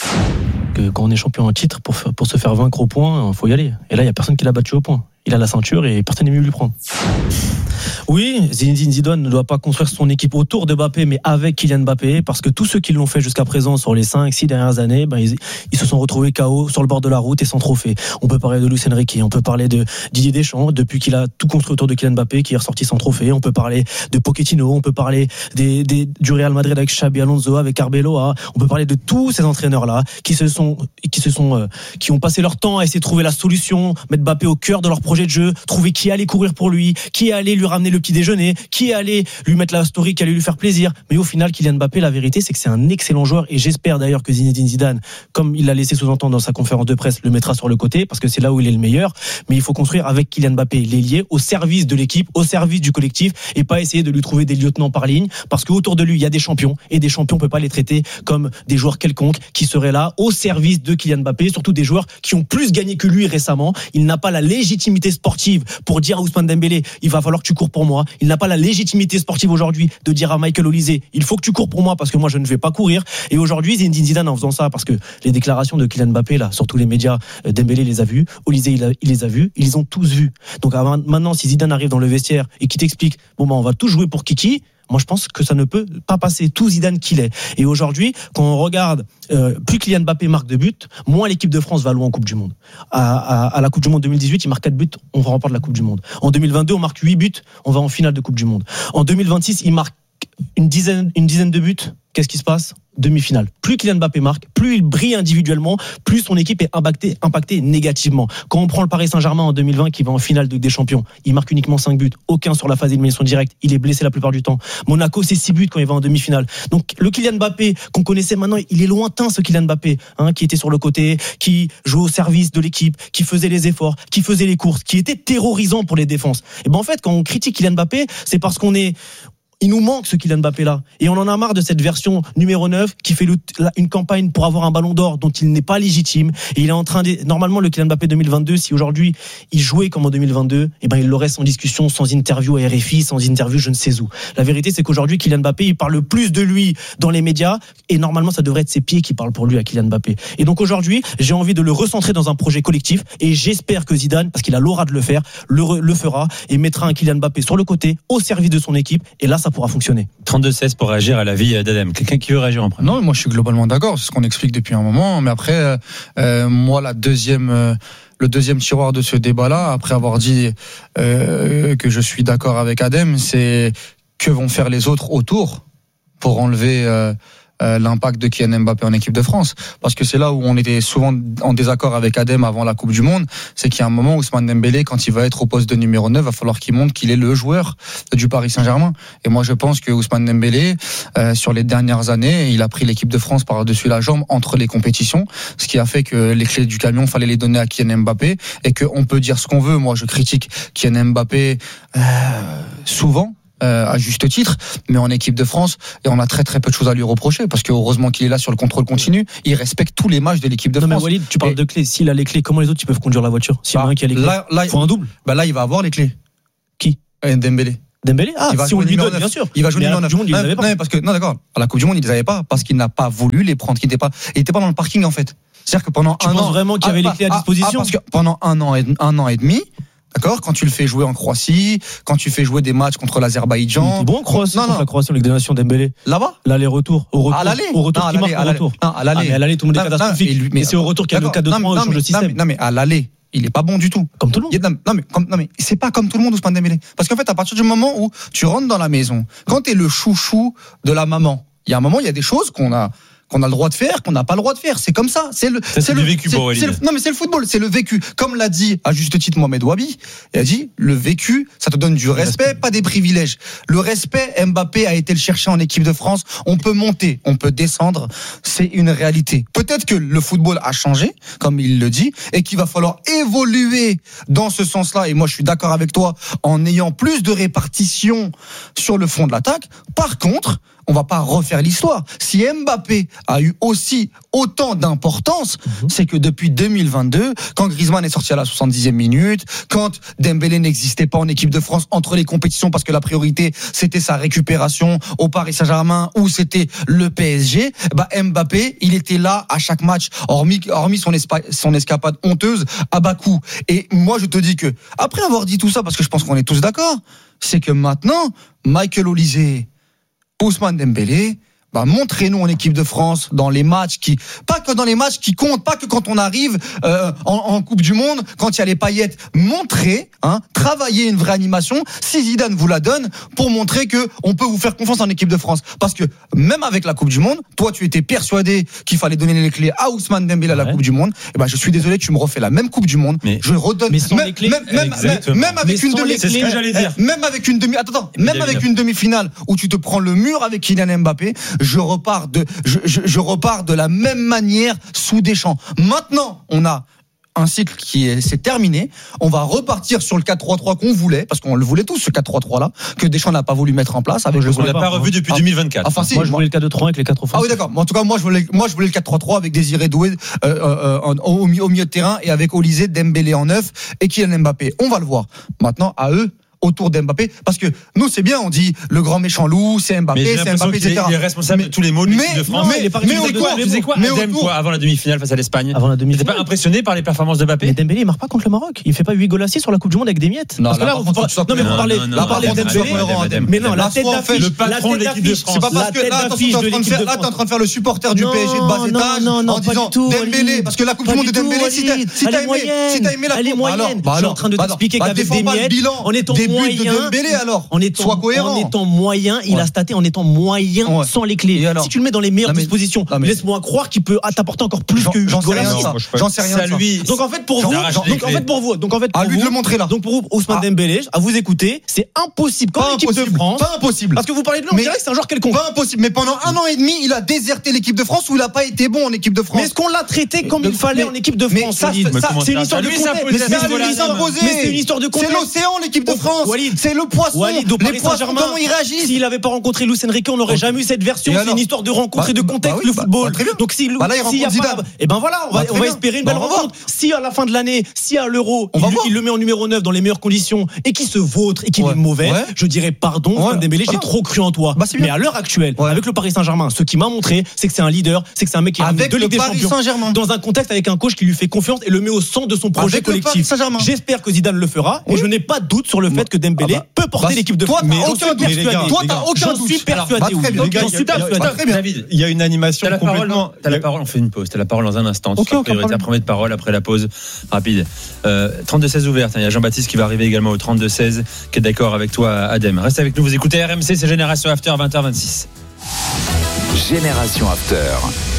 Que quand on est champion en titre, pour, pour se faire vaincre au point, il faut y aller. Et là, il n'y a personne qui l'a battu au point. Il a la ceinture et personne n'est mieux lui prendre. Oui, Zinedine Zidane ne doit pas construire son équipe autour de Mbappé, mais avec Kylian Mbappé, parce que tous ceux qui l'ont fait jusqu'à présent sur les cinq six dernières années, ben, ils, ils se sont retrouvés K O sur le bord de la route et sans trophée. On peut parler de Luis Enrique, on peut parler de Didier Deschamps, depuis qu'il a tout construit autour de Kylian Mbappé, qui est ressorti sans trophée. On peut parler de Pochettino, on peut parler des, des, du Real Madrid avec Xabi Alonso, avec Arbeloa. On peut parler de tous ces entraîneurs-là qui se sont, qui se sont, euh, qui ont passé leur temps à essayer de trouver la solution, mettre Mbappé au cœur de leur projet de jeu, trouver qui allait courir pour lui, qui allait lui ramener le petit déjeuner, qui allait lui mettre la story, qui allait lui faire plaisir. Mais au final, Kylian Mbappé, la vérité, c'est que c'est un excellent joueur et j'espère d'ailleurs que Zinedine Zidane, comme il l'a laissé sous-entendre dans sa conférence de presse, le mettra sur le côté parce que c'est là où il est le meilleur. Mais il faut construire avec Kylian Mbappé l'ailier au service de l'équipe, au service du collectif et pas essayer de lui trouver des lieutenants par ligne parce qu'autour de lui, il y a des champions et des champions, on peut pas les traiter comme des joueurs quelconques qui seraient là au service de Kylian Mbappé, surtout des joueurs qui ont plus gagné que lui récemment. Il n'a pas la légitimité sportive pour dire à Ousmane Dembélé, il va falloir que tu cours pour moi. Il n'a pas la légitimité sportive aujourd'hui de dire à Michael Olise, il faut que tu cours pour moi parce que moi je ne vais pas courir. Et aujourd'hui, Zinedine Zidane en faisant ça, parce que les déclarations de Kylian Mbappé là, sur tous les médias, Dembélé les a vues, Olise il, a, il les a vues, ils les ont tous vus. Donc maintenant, si Zidane arrive dans le vestiaire et qui t'explique, bon bah on va tous jouer pour Kiki. Moi, je pense que ça ne peut pas passer tout Zidane qu'il est. Et aujourd'hui, quand on regarde, euh, plus Kylian Mbappé marque de buts, moins l'équipe de France va loin en Coupe du Monde. À, à, à la Coupe du Monde deux mille dix-huit, il marque quatre buts, on va remporter la Coupe du Monde. En deux mille vingt-deux, on marque huit buts, on va en finale de Coupe du Monde. En deux mille vingt-six, il marque une dizaine, une dizaine de buts. Qu'est-ce qui se passe? Demi-finale. Plus Kylian Mbappé marque, plus il brille individuellement, plus son équipe est impactée, impactée négativement. Quand on prend le Paris Saint-Germain en deux mille vingt qui va en finale de Ligue des Champions, il marque uniquement cinq buts, aucun sur la phase d'élimination directe, il est blessé la plupart du temps. Monaco, c'est six buts quand il va en demi-finale. Donc le Kylian Mbappé qu'on connaissait maintenant, il est lointain ce Kylian Mbappé, hein, qui était sur le côté, qui jouait au service de l'équipe, qui faisait les efforts, qui faisait les courses, qui était terrorisant pour les défenses. Et ben en fait, quand on critique Kylian Mbappé, c'est parce qu'on est il nous manque ce Kylian Mbappé là. Et on en a marre de cette version numéro neuf qui fait le, la, une campagne pour avoir un ballon d'or dont il n'est pas légitime. Et il est en train de, normalement, le Kylian Mbappé deux mille vingt-deux, si aujourd'hui il jouait comme en deux mille vingt-deux, eh ben, il l'aurait sans discussion, sans interview à R F I, sans interview je ne sais où. La vérité, c'est qu'aujourd'hui, Kylian Mbappé, il parle plus de lui dans les médias. Et normalement, ça devrait être ses pieds qui parlent pour lui à Kylian Mbappé. Et donc aujourd'hui, j'ai envie de le recentrer dans un projet collectif. Et j'espère que Zidane, parce qu'il a l'aura de le faire, le, le fera et mettra un Kylian Mbappé sur le côté, au service de son équipe. Et là, ça pourra fonctionner. trente-deux seize pour réagir à l'avis d'Adam. Quelqu'un qui veut réagir en premier? Non, moi je suis globalement d'accord, c'est ce qu'on explique depuis un moment. Mais après, euh, moi la deuxième, euh, le deuxième tiroir de ce débat-là, après avoir dit euh, que je suis d'accord avec Adem, c'est que vont faire les autres autour pour enlever euh, euh, l'impact de Kylian Mbappé en équipe de France. Parce que c'est là où on était souvent en désaccord avec Adem avant la Coupe du Monde. C'est qu'il y a un moment où Ousmane Dembélé, quand il va être au poste de numéro neuf, va falloir qu'il montre qu'il est le joueur du Paris Saint-Germain. Et moi, je pense que Ousmane Dembélé, euh, sur les dernières années, il a pris l'équipe de France par-dessus la jambe entre les compétitions, ce qui a fait que les clés du camion, fallait les donner à Kylian Mbappé, et qu'on peut dire ce qu'on veut. Moi, je critique Kylian Mbappé euh, souvent. Euh, à juste titre, mais en équipe de France, et on a très très peu de choses à lui reprocher, parce que heureusement qu'il est là sur le contrôle continu, il respecte tous les matchs de l'équipe de non, France. Mais Walid, tu parles et... de clés. S'il a les clés, comment les autres ils peuvent conduire la voiture? S'il y en a un qui a les clés, là, là, il faut un double. Bah là, il va avoir les clés. Qui? euh, Dembélé. Dembélé, ah, si on lui donne, bien sûr. Il va jouer numéro neuf. Non, non, non, parce que non, d'accord. À la Coupe du Monde, il les avait pas, parce qu'il n'a pas voulu les prendre. Il n'était pas, il était pas dans le parking en fait. C'est-à-dire que pendant tu un penses an, vraiment qu'il y avait ah, les clés à ah, disposition? ah, parce que pendant un an et un an et demi. D'accord, quand tu le fais jouer en Croatie, quand tu fais jouer des matchs contre l'Azerbaïdjan. C'est bon en Croatie, non, contre non. la Croatie en Ligue des Nations, Dembélé. Là-bas? L'aller-retour. Au retour. À l'aller? Au retour, non, qui marque à au retour. Non, à l'aller. Ah, mais à l'aller, tout le monde est catastrophique. Non, mais, mais c'est au retour qu'il y a le quatre deux trois, il change de système. Non, mais à l'aller, il est pas bon du tout. Comme tout le monde. Il, non, non, mais, comme, non, mais c'est pas comme tout le monde, Ousmane Dembélé. Parce qu'en fait, à partir du moment où tu rentres dans la maison, quand t'es le chouchou de la maman, il y a un moment, il y a des choses qu'on a, qu'on a le droit de faire, qu'on n'a pas le droit de faire. C'est comme ça. C'est le, ça, c'est, c'est le le vécu pour Walid. Non, mais c'est le football, c'est le vécu. Comme l'a dit à juste titre Mohamed Wabi, il a dit le vécu, ça te donne du respect, respect, pas des privilèges. Le respect, Mbappé a été le chercher en équipe de France. On peut monter, on peut descendre, c'est une réalité. Peut-être que le football a changé, comme il le dit, et qu'il va falloir évoluer dans ce sens-là. Et moi, je suis d'accord avec toi, en ayant plus de répartition sur le fond de l'attaque. Par contre, on va pas refaire l'histoire. Si Mbappé a eu aussi autant d'importance, mmh. c'est que depuis deux mille vingt-deux, quand Griezmann est sorti à la soixante-dixième minute, quand Dembélé n'existait pas en équipe de France entre les compétitions parce que la priorité c'était sa récupération au Paris Saint-Germain ou c'était le P S G, bah Mbappé, il était là à chaque match, hormis hormis son espa- son escapade honteuse à Bakou. Et moi je te dis que après avoir dit tout ça, parce que je pense qu'on est tous d'accord, c'est que maintenant Michael Olise, Ousmane Dembélé, bah montrez-nous en équipe de France dans les matchs qui, pas que dans les matchs qui comptent, pas que quand on arrive euh, en, en Coupe du Monde, quand il y a les paillettes, montrez, hein, travaillez une vraie animation. Si Zidane vous la donne, pour montrer que on peut vous faire confiance en équipe de France, parce que même avec la Coupe du Monde, toi tu étais persuadé qu'il fallait donner les clés à Ousmane Dembélé à la ouais. Coupe du Monde. Et ben bah, je suis désolé, tu me refais la même Coupe du Monde. Mais je redonne. Mais sans même, les clés, même, même, même, même avec une demi, c'est ce que j'allais dire. Même avec une demi, attends, attends même avec une demi-finale où tu te prends le mur avec Kylian Mbappé, je repars de Je, je, je repars de la même manière sous Deschamps. Maintenant, on a un cycle qui est, c'est terminé. On va repartir sur le quatre trois trois qu'on voulait, parce qu'on le voulait tous, ce quatre trois trois là, que Deschamps n'a pas voulu mettre en place. Avec je ne l'ai pas revu depuis ah, deux mille vingt-quatre. Enfin, si, moi, je voulais le quatre deux trois avec les quatre offensifs. Ah oui, d'accord. En tout cas, moi, je voulais, moi, je voulais le quatre trois trois avec Désiré Doué euh, euh, au, au milieu de terrain et avec Olise, Dembélé en neuf et Kylian Mbappé. On va le voir. Maintenant, à eux. Autour d'Mbappé, parce que nous c'est bien, on dit le grand méchant loup, c'est Mbappé, c'est Mbappé, et cetera. Il est responsable mais, de tous les maux de l'équipe de France. Mais, mais, mais, mais quoi, tu sais quoi, mais Adem, quoi, avant la demi-finale face à l'Espagne. Avant la demi-finale. T'es pas impressionné par les performances de Mbappé? Mais Dembélé il marque pas contre le Maroc. Il fait pas huit goals assis sur la Coupe du Monde avec des miettes. Non, parce que là, on parle, non mais vous parlez, là parlez Dembélé. Mais non, la tête d'affiche, le patron de l'équipe de France. C'est pas parce que là t'es en train de faire le supporter du P S G de bas étage en disant Dembélé, parce que la Coupe du Monde de Dembélé, si t'as aimé, si t'as aimé la Coupe, alors, je suis en train de t'expliquer qu'avec des miettes, en étant moyen. Alors, en étant, sois cohérent. En étant moyen, il ouais. a staté en étant moyen ouais. sans les clés. Si tu le mets dans les meilleures mais, dispositions, mais, laisse-moi croire qu'il peut t'apporter encore plus que j'en sais rien, ça. J'en sais rien. Ça lui. Donc en fait pour vous, donc en fait pour vous, donc en fait à lui de le montrer là. Donc pour vous, Ousmane Dembélé, à vous écouter, c'est impossible quand l'équipe de France. Pas impossible. Parce que vous parlez de lui, on dirait que c'est un joueur quelconque. Pas impossible. Mais pendant un an et demi, il a déserté l'équipe de France où il a pas été bon en équipe de France. Mais est-ce qu'on l'a traité comme il fallait en équipe de France? C'est une histoire de contexte. Mais c'est une histoire de contexte. C'est l'océan l'équipe de France. C'est le poisson. Les poissons comment ils réagissent. S'il n'avait pas rencontré Luis Enrique, on n'aurait jamais eu cette version. C'est une histoire de rencontre bah, et de contexte, bah oui, le football. Bah, bah, donc si bah, là, il y a pas, et ben voilà, on va, bah, on va espérer une belle bah, rencontre. Si à la fin de l'année, si à l'Euro, il, il le met en numéro neuf dans les meilleures conditions et qu'il se vautre et qu'il ouais. est mauvais, ouais. je dirais pardon, ouais. Dembélé, j'ai trop cru en toi. Bah, mais à l'heure actuelle, ouais. avec le Paris Saint-Germain, ce qui m'a montré, c'est que c'est un leader, c'est que c'est un mec qui a de Ligue des Champions dans un contexte avec un coach qui lui fait confiance et le met au centre de son projet collectif. J'espère que Zidane le fera et je n'ai pas de doute sur le fait que Dembélé peut porter l'équipe de France. Toi, t'as aucun doute. Je suis persuadé. David, il y a une animation complètement. T'as la parole, on fait une pause. T'as la parole dans un instant. Tu seras prioritaire, premier de parole après la pause rapide. trente-deux seize ouverte. Il y a Jean-Baptiste qui va arriver également au trente-deux seize, qui est d'accord avec toi, Adem. Reste avec nous. Vous écoutez R M C, c'est Génération After, vingt heures vingt-six. Génération After.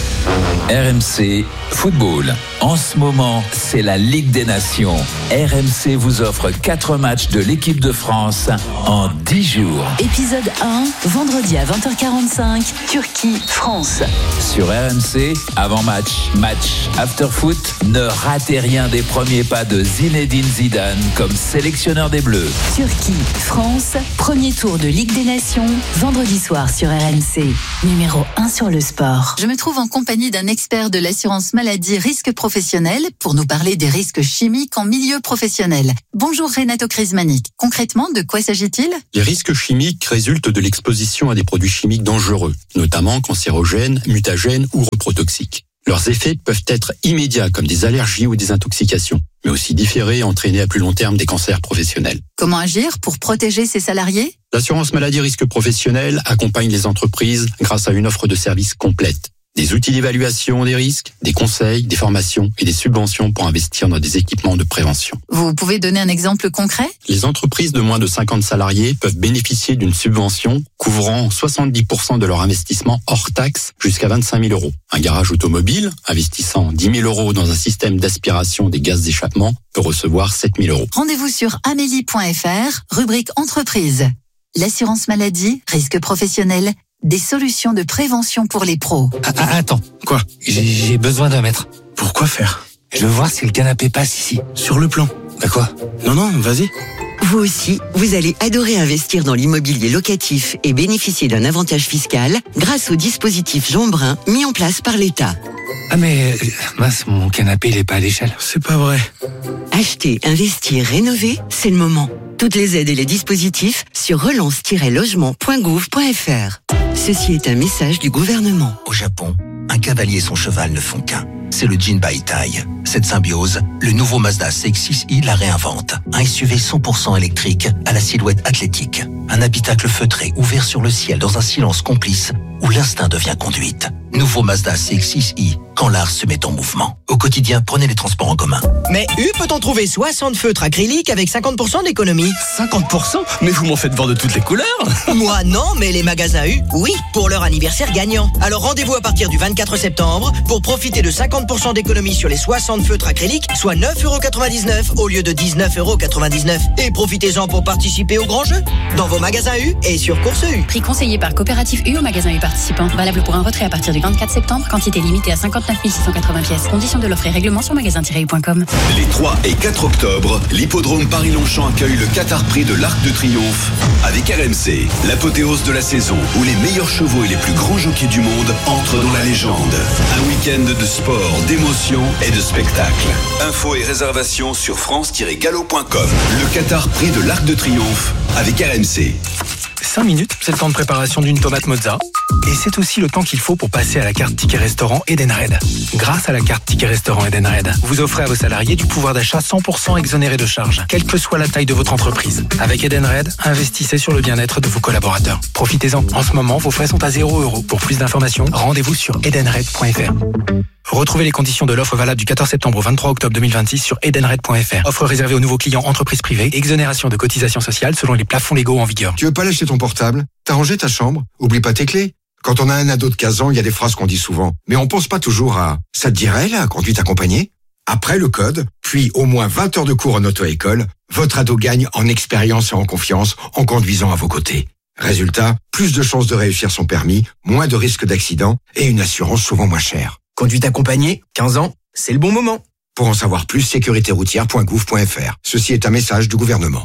R M C Football. En ce moment, c'est la Ligue des Nations. R M C vous offre quatre matchs de l'équipe de France en dix jours. Épisode un, vendredi à vingt heures quarante-cinq, Turquie, France. Sur R M C, avant-match, match, after-foot, ne ratez rien des premiers pas de Zinedine Zidane comme sélectionneur des Bleus. Turquie, France, premier tour de Ligue des Nations, vendredi soir sur R M C. Numéro un sur le sport. Je me trouve en compagnie d'un expert de l'assurance maladie risque professionnel pour nous parler des risques chimiques en milieu professionnel. Bonjour Renato Crismanic. Concrètement, de quoi s'agit-il ? Les risques chimiques résultent de l'exposition à des produits chimiques dangereux, notamment cancérogènes, mutagènes ou reprotoxiques. Leurs effets peuvent être immédiats comme des allergies ou des intoxications, mais aussi différés et entraîner à plus long terme des cancers professionnels. Comment agir pour protéger ses salariés ? L'assurance maladie risque professionnel accompagne les entreprises grâce à une offre de services complète. Des outils d'évaluation des risques, des conseils, des formations et des subventions pour investir dans des équipements de prévention. Vous pouvez donner un exemple concret ? Les entreprises de moins de cinquante salariés peuvent bénéficier d'une subvention couvrant soixante-dix pour cent de leur investissement hors taxe jusqu'à vingt-cinq mille euros. Un garage automobile investissant dix mille euros dans un système d'aspiration des gaz d'échappement peut recevoir sept mille euros. Rendez-vous sur amélie point f r, rubrique entreprise. L'assurance maladie, risque professionnel, des solutions de prévention pour les pros. Ah, ah, attends, quoi ? J'ai, j'ai besoin d'un mètre. Pourquoi faire ? Je veux voir si le canapé passe ici. Sur le plan. Bah quoi ? Non, non, vas-y. Vous aussi, vous allez adorer investir dans l'immobilier locatif et bénéficier d'un avantage fiscal grâce au dispositif Jean Brun mis en place par l'État. Ah mais, mince, mon canapé, il est pas à l'échelle. C'est pas vrai. Acheter, investir, rénover, c'est le moment. Toutes les aides et les dispositifs sur relance tiret logement point gouv point f r. Ceci est un message du gouvernement. Au Japon, un cavalier et son cheval ne font qu'un. C'est le Jinbaitai. Cette symbiose, le nouveau Mazda C X six i la réinvente. Un S U V cent pour cent électrique à la silhouette athlétique. Un habitacle feutré ouvert sur le ciel dans un silence complice où l'instinct devient conduite. Nouveau Mazda C X six i, quand l'art se met en mouvement. Au quotidien, prenez les transports en commun. Mais U peut-on trouver soixante feutres acryliques avec cinquante pour cent d'économie ? cinquante pour cent ? Mais vous m'en faites voir de toutes les couleurs. Moi non, mais les magasins U, oui, pour leur anniversaire gagnant. Alors rendez-vous à partir du vingt-quatre septembre pour profiter de cinquante pour cent d'économie sur les soixante feutres acryliques, soit neuf euros quatre-vingt-dix-neuf au lieu de dix-neuf euros quatre-vingt-dix-neuf. Et profitez-en pour participer au grand jeu dans vos magasins U et sur Course U. Prix conseillé par Coopérative U au magasin U participant. Valable pour un retrait à partir du vingt-quatre septembre. Quantité limitée à cinquante-neuf mille six cent quatre-vingts pièces. Conditions de l'offre et règlement sur magasin tiret u point com. Les trois et quatre octobre, l'hippodrome Paris-Longchamp accueille le Qatar Prix de l'Arc de Triomphe avec R M C, l'apothéose de la saison où les meilleurs chevaux et les plus grands jockeys du monde entrent dans la légende. Un week-end de sport, d'émotion et de spectacle. Infos et réservations sur france tiret galop point com. Le Qatar Prix de l'Arc de Triomphe avec R M C. cinq minutes, c'est le temps de préparation d'une tomate mozza. Et c'est aussi le temps qu'il faut pour passer à la carte Ticket Restaurant Edenred. Grâce à la carte Ticket Restaurant Edenred, vous offrez à vos salariés du pouvoir d'achat cent pour cent exonéré de charges, quelle que soit la taille de votre entreprise. Avec Edenred, investissez sur le bien-être de vos collaborateurs. Profitez-en. En ce moment, vos frais sont à zéro euro. Pour plus d'informations, rendez-vous sur edenred point f r. Retrouvez les conditions de l'offre valable du quatorze septembre au vingt-trois octobre deux mille vingt-six sur edenred point f r. Offre réservée aux nouveaux clients entreprises privées. Exonération de cotisations sociales selon les plafonds légaux en vigueur. Tu veux pas lâcher ton portable ? T'as rangé ta chambre ? Oublie pas tes clés. Quand on a un ado de quinze ans, il y a des phrases qu'on dit souvent. Mais on pense pas toujours à « ça te dirait, la conduite accompagnée ?» Après le code, puis au moins vingt heures de cours en auto-école, votre ado gagne en expérience et en confiance en conduisant à vos côtés. Résultat, plus de chances de réussir son permis, moins de risques d'accident et une assurance souvent moins chère. Conduite accompagnée, quinze ans, c'est le bon moment. Pour en savoir plus, sécurité routière point gouv point f r. Ceci est un message du gouvernement.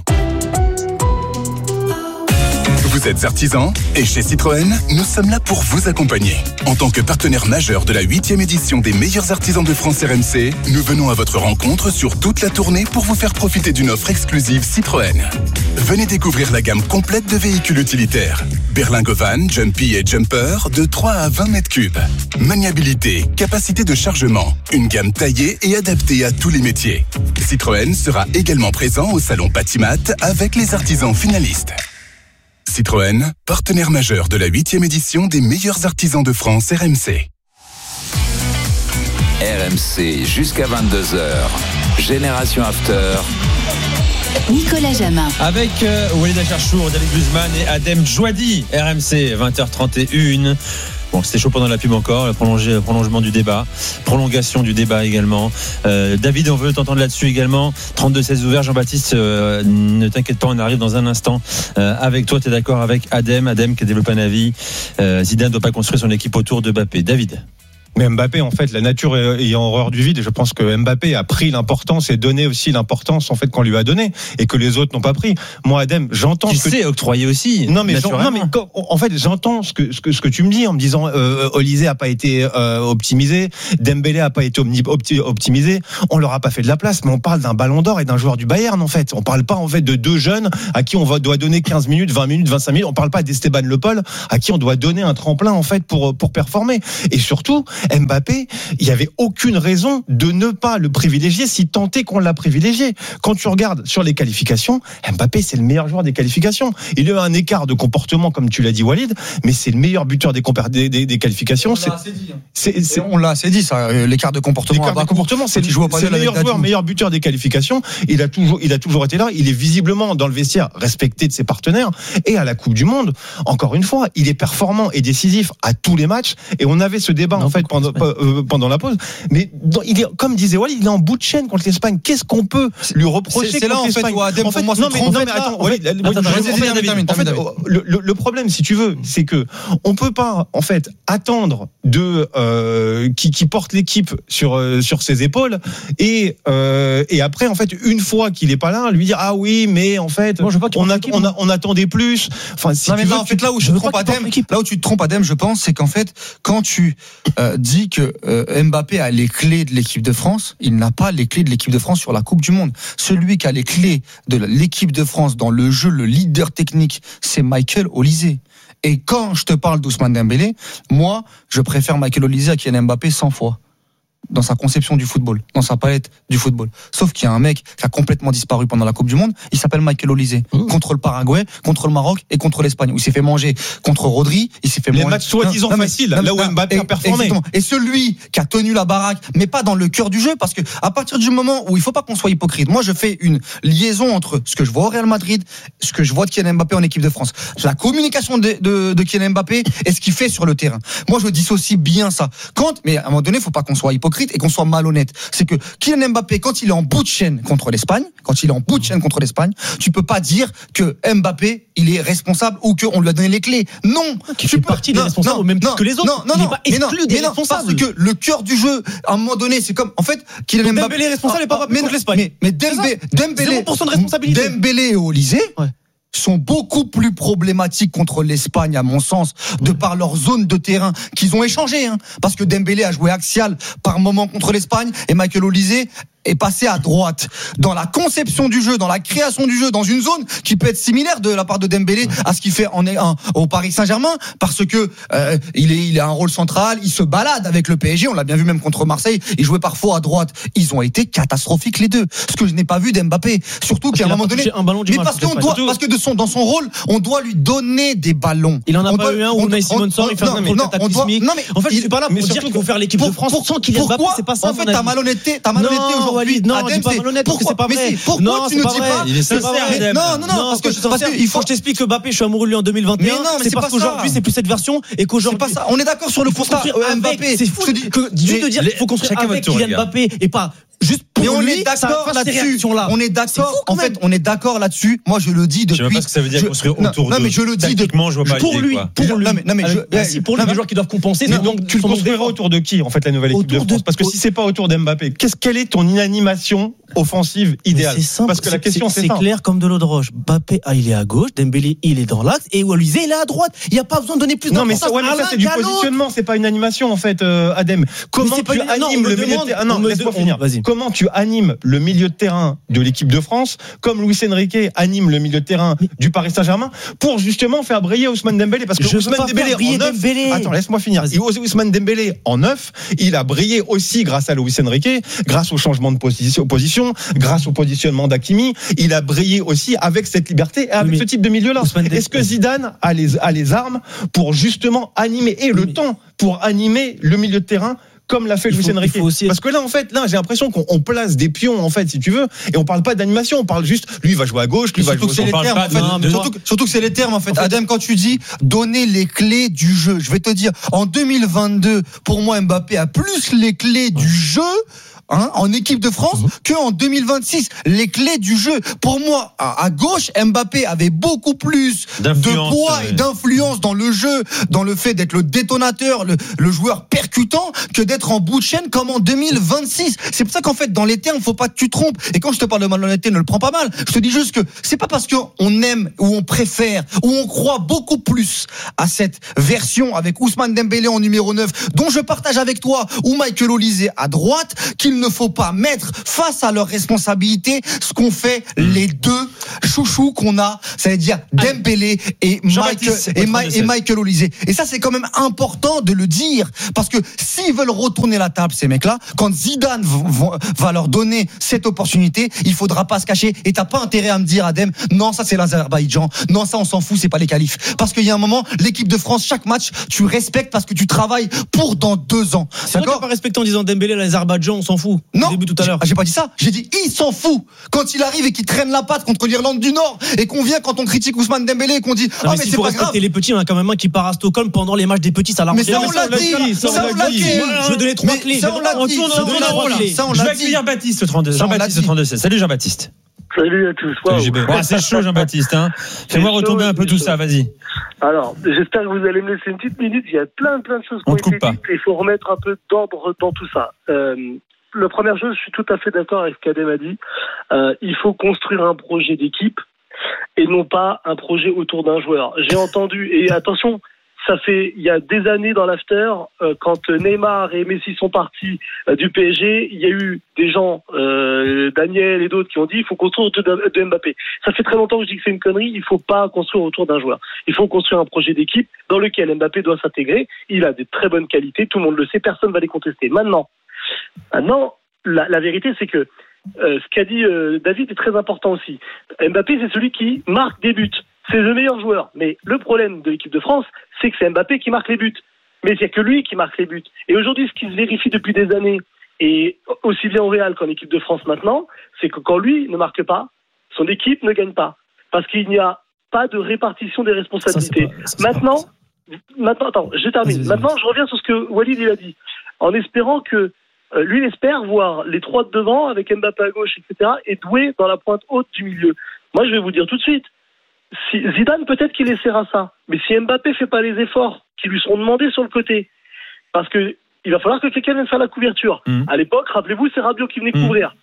Vous êtes artisan et chez Citroën, nous sommes là pour vous accompagner. En tant que partenaire majeur de la huitième édition des meilleurs artisans de France R M C, nous venons à votre rencontre sur toute la tournée pour vous faire profiter d'une offre exclusive Citroën. Venez découvrir la gamme complète de véhicules utilitaires. Berlingo Van, Jumpy et Jumper de trois à vingt mètres cubes. Maniabilité, capacité de chargement, une gamme taillée et adaptée à tous les métiers. Citroën sera également présent au salon Patimat avec les artisans finalistes. Citroën, partenaire majeur de la huitième édition des meilleurs artisans de France R M C. R M C jusqu'à vingt-deux heures. Génération After. Nicolas Jamin. Avec euh, Walid Acharchour, David Guzman et Adem Djouadi, R M C, vingt heures trente et une. Bon, c'était chaud pendant la pub encore, le prolongé, prolongement du débat, prolongation du débat également. Euh, David, on veut t'entendre là-dessus également. trente-deux seize ouvert, Jean-Baptiste, euh, ne t'inquiète pas, on arrive dans un instant euh, avec toi. Tu es d'accord avec Adem, Adem qui a développé un avis. Euh, Zidane ne doit pas construire son équipe autour de Mbappé. David. Mais Mbappé, en fait, la nature ayant horreur du vide, et je pense que Mbappé a pris l'importance et donné aussi l'importance en fait qu'on lui a donné et que les autres n'ont pas pris. Moi, Adem, j'entends tu ce que sais octroyer aussi. Non, mais non, mais quand, en fait, j'entends ce que ce que ce que tu me dis en me disant euh, Olysée a pas été euh, optimisé, Dembélé a pas été omni, opti, optimisé. On leur a pas fait de la place, mais on parle d'un Ballon d'Or et d'un joueur du Bayern en fait. On parle pas en fait de deux jeunes à qui on va doit donner quinze minutes, vingt minutes, vingt-cinq minutes. On parle pas d'Esteban Le Paul à qui on doit donner un tremplin en fait pour pour performer. Et surtout, Mbappé, il y avait aucune raison de ne pas le privilégier si tant est qu'on l'a privilégié. Quand tu regardes sur les qualifications, Mbappé c'est le meilleur joueur des qualifications. Il a un écart de comportement comme tu l'as dit Walid, mais c'est le meilleur buteur des, compar- des, des, des qualifications. On c'est, l'a assez dit. Hein. C'est, c'est, on l'a assez dit ça. L'écart de comportement. L'écart de comportement, c'est, le, c'est le meilleur joueur, meilleur buteur des qualifications. Il a toujours, il a toujours été là. Il est visiblement dans le vestiaire respecté de ses partenaires. Et à la Coupe du Monde, encore une fois, il est performant et décisif à tous les matchs. Et on avait ce débat non, en fait pendant. Euh, pendant la pause, mais dans, il est, comme disait Walid, il est en bout de chaîne contre l'Espagne. Qu'est-ce qu'on peut lui reprocher? C'est, c'est là en fait où Adem, en fait, pour moi, non, mais, non, mais attends, Walid, en fait, le, le, le problème, si tu veux, c'est que on peut pas, en fait, attendre de euh, qui, qui porte l'équipe sur euh, sur ses épaules et euh, et après, en fait, une fois qu'il est pas là, lui dire ah oui, mais en fait, moi, je veux pas on, a, on, a, on attendait plus. Enfin, si non, tu mais veux, là, en fait, là où je te trompe Adem, là où tu te trompes Adem, je pense, c'est qu'en fait, quand tu euh, dis que euh, Mbappé a les clés de l'équipe de France, il n'a pas les clés de l'équipe de France sur la Coupe du Monde. Celui qui a les clés de l'équipe de France dans le jeu, le leader technique, c'est Michael Olysée. Et quand je te parle d'Ousmane Dembélé, moi, je préfère Michael Olysée à Kylian Mbappé cent fois. Dans sa conception du football, dans sa palette du football. Sauf qu'il y a un mec qui a complètement disparu pendant la Coupe du Monde, il s'appelle Michael Olysée. Mmh. Contre le Paraguay, contre le Maroc et contre l'Espagne. Où il s'est fait manger contre Rodri, il s'est fait les manger. Les matchs soi-disant faciles, là où Mbappé a performé. Exactement. Et celui qui a tenu la baraque, mais pas dans le cœur du jeu, parce que à partir du moment où il faut pas qu'on soit hypocrite, moi je fais une liaison entre ce que je vois au Real Madrid, ce que je vois de Kylian Mbappé en équipe de France, la communication de, de, de Kylian Mbappé et ce qu'il fait sur le terrain. Moi je dissocie bien ça. Quand, mais à un moment donné, il faut pas qu'on soit hypocrite et qu'on soit malhonnête. C'est que Kylian Mbappé, quand il est en bout de chaîne contre l'Espagne, quand il est en bout de chaîne contre l'Espagne, tu peux pas dire que Mbappé, il est responsable ou qu'on lui a donné les clés. Non, qui fait partie des responsables au même titre que les autres. Non, non, il non, n'est pas exclu non, des non, responsables. Parce que le cœur du jeu, à un moment donné, c'est comme, en fait, Kylian Mbappé. Dembélé est responsable et pas Mbappé contre l'Espagne. Mais, mais Dembélé, Dembélé, zéro pour cent de responsabilité. Dembélé et Olysée. Ouais. Sont beaucoup plus problématiques contre l'Espagne, à mon sens, de par leur zone de terrain qu'ils ont échangé, hein, parce que Dembélé a joué axial par moment contre l'Espagne et Michael Olysée est passé à droite. Dans la conception du jeu, dans la création du jeu, dans une zone qui peut être similaire de la part de Dembélé à ce qu'il fait en, en, au Paris Saint-Germain, parce que euh, il est il a un rôle central, il se balade avec le P S G, on l'a bien vu même contre Marseille, il jouait parfois à droite. Ils ont été catastrophiques les deux. Ce que je n'ai pas vu d'Mbappé, surtout qu'à un moment donné, un ballon du mais parce qu'on doit, parce que de son dans son rôle, on doit lui donner des ballons. Il en a on pas doit, eu un où Unai Simon sort, il fait un non, on doit, non mais en fait je suis pas là pour dire qu'il faut faire l'équipe de France sans qu'il y ait Mbappé, c'est pas ça. En fait, ta malhonnêteté, ta malhonnêteté aujourd'hui. Non, dis pas malhonnête, parce que c'est pas vrai. Pourquoi tu ne dis pas? Il est sincère. Non, non, non, parce que parce qu'il faut je t'explique que Mbappé, je suis amoureux de lui en deux mille vingt et un. C'est parce qu'aujourd'hui c'est plus cette version et qu'aujourd'hui c'est pas ça. On est d'accord sur le constat. Mbappé, c'est fou juste de dire qu'il faut construire avec Kylian Mbappé et pas juste pour lui. Mais on est d'accord là-dessus. On est d'accord. En fait, on est d'accord là-dessus. Moi, je le dis depuis. Je sais pas ce que ça veut dire construire autour de. Non, mais je le dis techniquement, je vois pas pour lui. Pour lui. Non, mais je. Pour lui, des joueurs qui doivent compenser. Donc, tu le construiras autour de qui, en fait, la nouvelle équipe de France? Parce que si c'est pas autour d'Mbappé, qu'est-ce quelle est ton inanimation offensive idéale? Parce que la question, c'est c'est clair comme de l'eau de roche. Mbappé, il est à gauche, Dembélé, il est dans l'axe, et Olysée, il est à droite. Il n'y a pas besoin de donner plus d'importance. Non, mais ça, c'est du positionnement, c'est pas une animation, en fait, Adem. Comment tu animes le milieu de terrain? Non, laisse-moi finir. Comment tu animes le milieu de terrain de l'équipe de France, comme Luis Enrique anime le milieu de terrain du Paris Saint-Germain, pour justement faire briller Ousmane Dembélé? Parce que je Ousmane Dembélé en neuf, attends, laisse-moi finir. Ousmane Dembélé en neuf, il a brillé aussi grâce à Luis Enrique, grâce au changement de position, position grâce au positionnement d'Hakimi. Il a brillé aussi avec cette liberté et avec oui, ce type de milieu-là. Est-ce que Zidane a les, a les armes pour justement animer et le temps pour animer le milieu de terrain comme l'a fait Luis Enrique. Aussi... Parce que là, en fait, là, j'ai l'impression qu'on on place des pions, en fait, si tu veux, et on parle pas d'animation, on parle juste, lui, il va jouer à gauche, lui, il va jouer à gauche. En fait, non, surtout, surtout que c'est les termes, en fait. En fait. Adem, quand tu dis donner les clés du jeu, je vais te dire, en deux mille vingt-deux, pour moi, Mbappé a plus les clés du jeu. Hein, en équipe de France mmh. que en deux mille vingt-six, les clés du jeu. Pour moi, à, à gauche, Mbappé avait beaucoup plus de poids ouais. et d'influence dans le jeu, dans le fait d'être le détonateur, le, le joueur percutant, que d'être en bout de chaîne comme en deux mille vingt-six. C'est pour ça qu'en fait, dans les termes, faut pas que tu te trompes. Et quand je te parle de malhonnêteté, ne le prends pas mal. Je te dis juste que c'est pas parce qu'on aime ou on préfère ou on croit beaucoup plus à cette version avec Ousmane Dembélé en numéro neuf, dont je partage avec toi, ou Michael Olise à droite, qu'il ne faut pas mettre face à leurs responsabilités ce qu'ont fait les deux chouchous qu'on a, c'est-à-dire Dembélé et, Michael, et, Ma- et Michael Olise. Et ça, c'est quand même important de le dire, parce que s'ils veulent retourner la table, ces mecs-là, quand Zidane v- v- va leur donner cette opportunité, il faudra pas se cacher. Et t'as pas intérêt à me dire, Adem, non, ça c'est l'Azerbaïdjan, non, ça on s'en fout, c'est pas les qualifs. Parce qu'il y a un moment, l'équipe de France, chaque match, tu respectes parce que tu travailles pour dans deux ans. C'est vrai que t'as pas respecté en disant Dembélé, l'Azerbaïdjan, on s'en fout. Non, au début tout à l'heure. J'ai, j'ai pas dit ça. J'ai dit il s'en fout quand il arrive et qu'il traîne la patte contre l'Irlande du Nord et qu'on vient quand on critique Ousmane Dembélé et qu'on dit ah mais, mais c'est pas grave. respecter les petits, on a quand même un qui part à Stockholm pendant les matchs des petits, ça l'a. Mais ça on l'a dit, ça on l'a dit. Je vais donner trois clés. Ça on l'a dit. Je vais accueillir Baptiste au trente-deux. Jean-Baptiste au trente-deux. Salut Jean-Baptiste. Salut à tous. Wow. Ouais, c'est chaud Jean-Baptiste. Hein. Fais-moi chaud, retomber un peu tout chaud. Ça, vas-y. Alors, j'espère que vous allez me laisser une petite minute. Il y a plein plein de choses qui ont été dites. Il faut remettre un peu d'ordre dans tout ça. Euh, la première chose, je suis tout à fait d'accord avec ce qu'Adem a dit. Euh, il faut construire un projet d'équipe et non pas un projet autour d'un joueur. J'ai entendu, et attention, ça fait, il y a des années dans l'after, euh, quand Neymar et Messi sont partis euh, du P S G, il y a eu des gens, euh, Daniel et d'autres, qui ont dit il faut construire autour de, de Mbappé. Ça fait très longtemps que je dis que c'est une connerie, il faut pas construire autour d'un joueur. Il faut construire un projet d'équipe dans lequel Mbappé doit s'intégrer. Il a des très bonnes qualités, tout le monde le sait, personne ne va les contester. Maintenant, maintenant la, la vérité, c'est que euh, ce qu'a dit euh, David est très important aussi. Mbappé, c'est celui qui marque des buts. C'est le meilleur joueur. Mais le problème de l'équipe de France, c'est que c'est Mbappé qui marque les buts. Mais il n'y a que lui qui marque les buts. Et aujourd'hui, ce qui se vérifie depuis des années, et aussi bien au Real qu'en équipe de France maintenant, c'est que quand lui ne marque pas, son équipe ne gagne pas. Parce qu'il n'y a pas de répartition des responsabilités. Ça, c'est pas, ça, c'est maintenant, pas maintenant, attends, je termine. Vas-y, vas-y. Maintenant, je reviens sur ce que Walid il a dit. En espérant que euh, lui, il espère voir les trois de devant avec Mbappé à gauche, et cetera, et Doué dans la pointe haute du milieu. Moi, je vais vous dire tout de suite, si Zidane, peut-être qu'il essaiera ça. Mais si Mbappé fait pas les efforts qui lui seront demandés sur le côté, parce que il va falloir que quelqu'un vienne faire la couverture. Mmh. À l'époque, rappelez-vous, c'est Rabiot qui venait mmh. couvrir.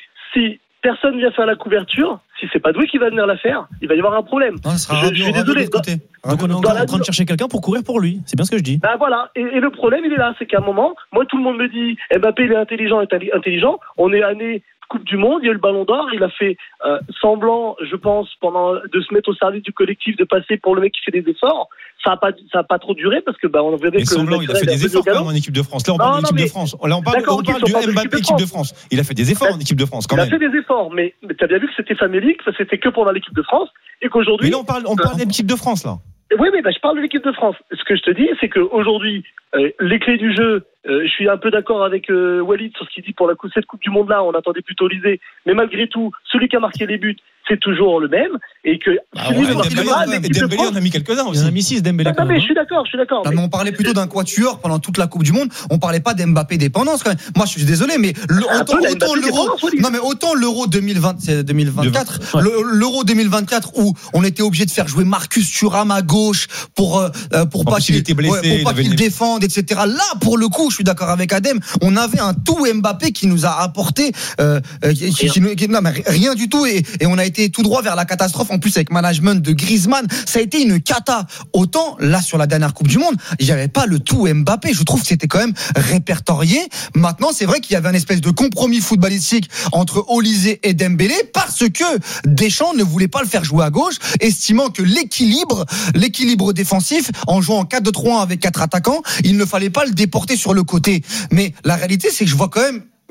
Si personne vient faire la couverture, si c'est pas Doué qui va venir la faire, il va y avoir un problème. Non, ce sera je, Rabiot, je suis désolé. Donc on est encore en train de chercher quelqu'un pour courir pour lui. C'est bien ce que je dis. Ben voilà. Et, et le problème, il est là. C'est qu'à un moment, moi, tout le monde me dit Mbappé, il est intelligent, est intelligent. On est année Coupe du Monde, il y a eu le Ballon d'Or, il a fait euh, semblant, je pense, pendant de se mettre au service du collectif, de passer pour le mec qui fait des efforts. Ça n'a pas, ça a pas trop duré parce que bah on verrait que semblant, il a fait des efforts quand même en équipe de France. Là, on parle de l'équipe de France. Là, on parle, on parle du Mbappé équipe de France. Il a fait des efforts en équipe de France quand même. Il a fait des efforts, mais, mais tu as bien vu que c'était famélique, c'était que pendant l'équipe de France et qu'aujourd'hui. Mais là, on parle, on parle de l'équipe de France là. Oui, mais bah, je parle de l'équipe de France. Ce que je te dis, c'est qu'aujourd'hui, euh, les clés du jeu, euh, je suis un peu d'accord avec euh, Walid sur ce qu'il dit pour la coupe, cette Coupe du Monde-là, on attendait plutôt Olise. Mais malgré tout, celui qui a marqué les buts, c'est toujours le même. Et que ah ouais, Dembélé, pas, Dembélé, on a mis quelques-uns aussi. On a mis six Dembélé. Non, mais je suis d'accord, je suis d'accord. Non, mais on parlait plutôt d'un quatuor pendant toute la Coupe du Monde. On parlait pas d'Mbappé dépendance quand même. Moi, je suis désolé, mais le, autant, autant l'Euro, non mais autant l'Euro deux mille vingt, c'est deux mille vingt-quatre, ouais. le, l'Euro deux mille vingt-quatre où on était obligé de faire jouer Marcus Thuram à gauche pour euh, pour pas qu'il était blessé, ouais, pour pas qu'il défende, et cetera. Là, pour le coup, je suis d'accord avec Adem. On avait un tout Mbappé qui nous a apporté euh, qui, qui, qui, non, mais rien du tout et, et on a été tout droit vers la catastrophe. En plus, avec management de Griezmann, ça a été une cata. Autant là sur la dernière Coupe du Monde, il n'y avait pas le tout Mbappé. Je trouve que c'était quand même répertorié. Maintenant, c'est vrai qu'il y avait un espèce de compromis footballistique entre Olise et Dembélé parce que Deschamps ne voulait pas le faire jouer à gauche, estimant que l'équilibre, l'équilibre défensif, en jouant en quatre deux trois un avec quatre attaquants, il ne fallait pas le déporter sur le côté. Mais la réalité, c'est que je vois quand même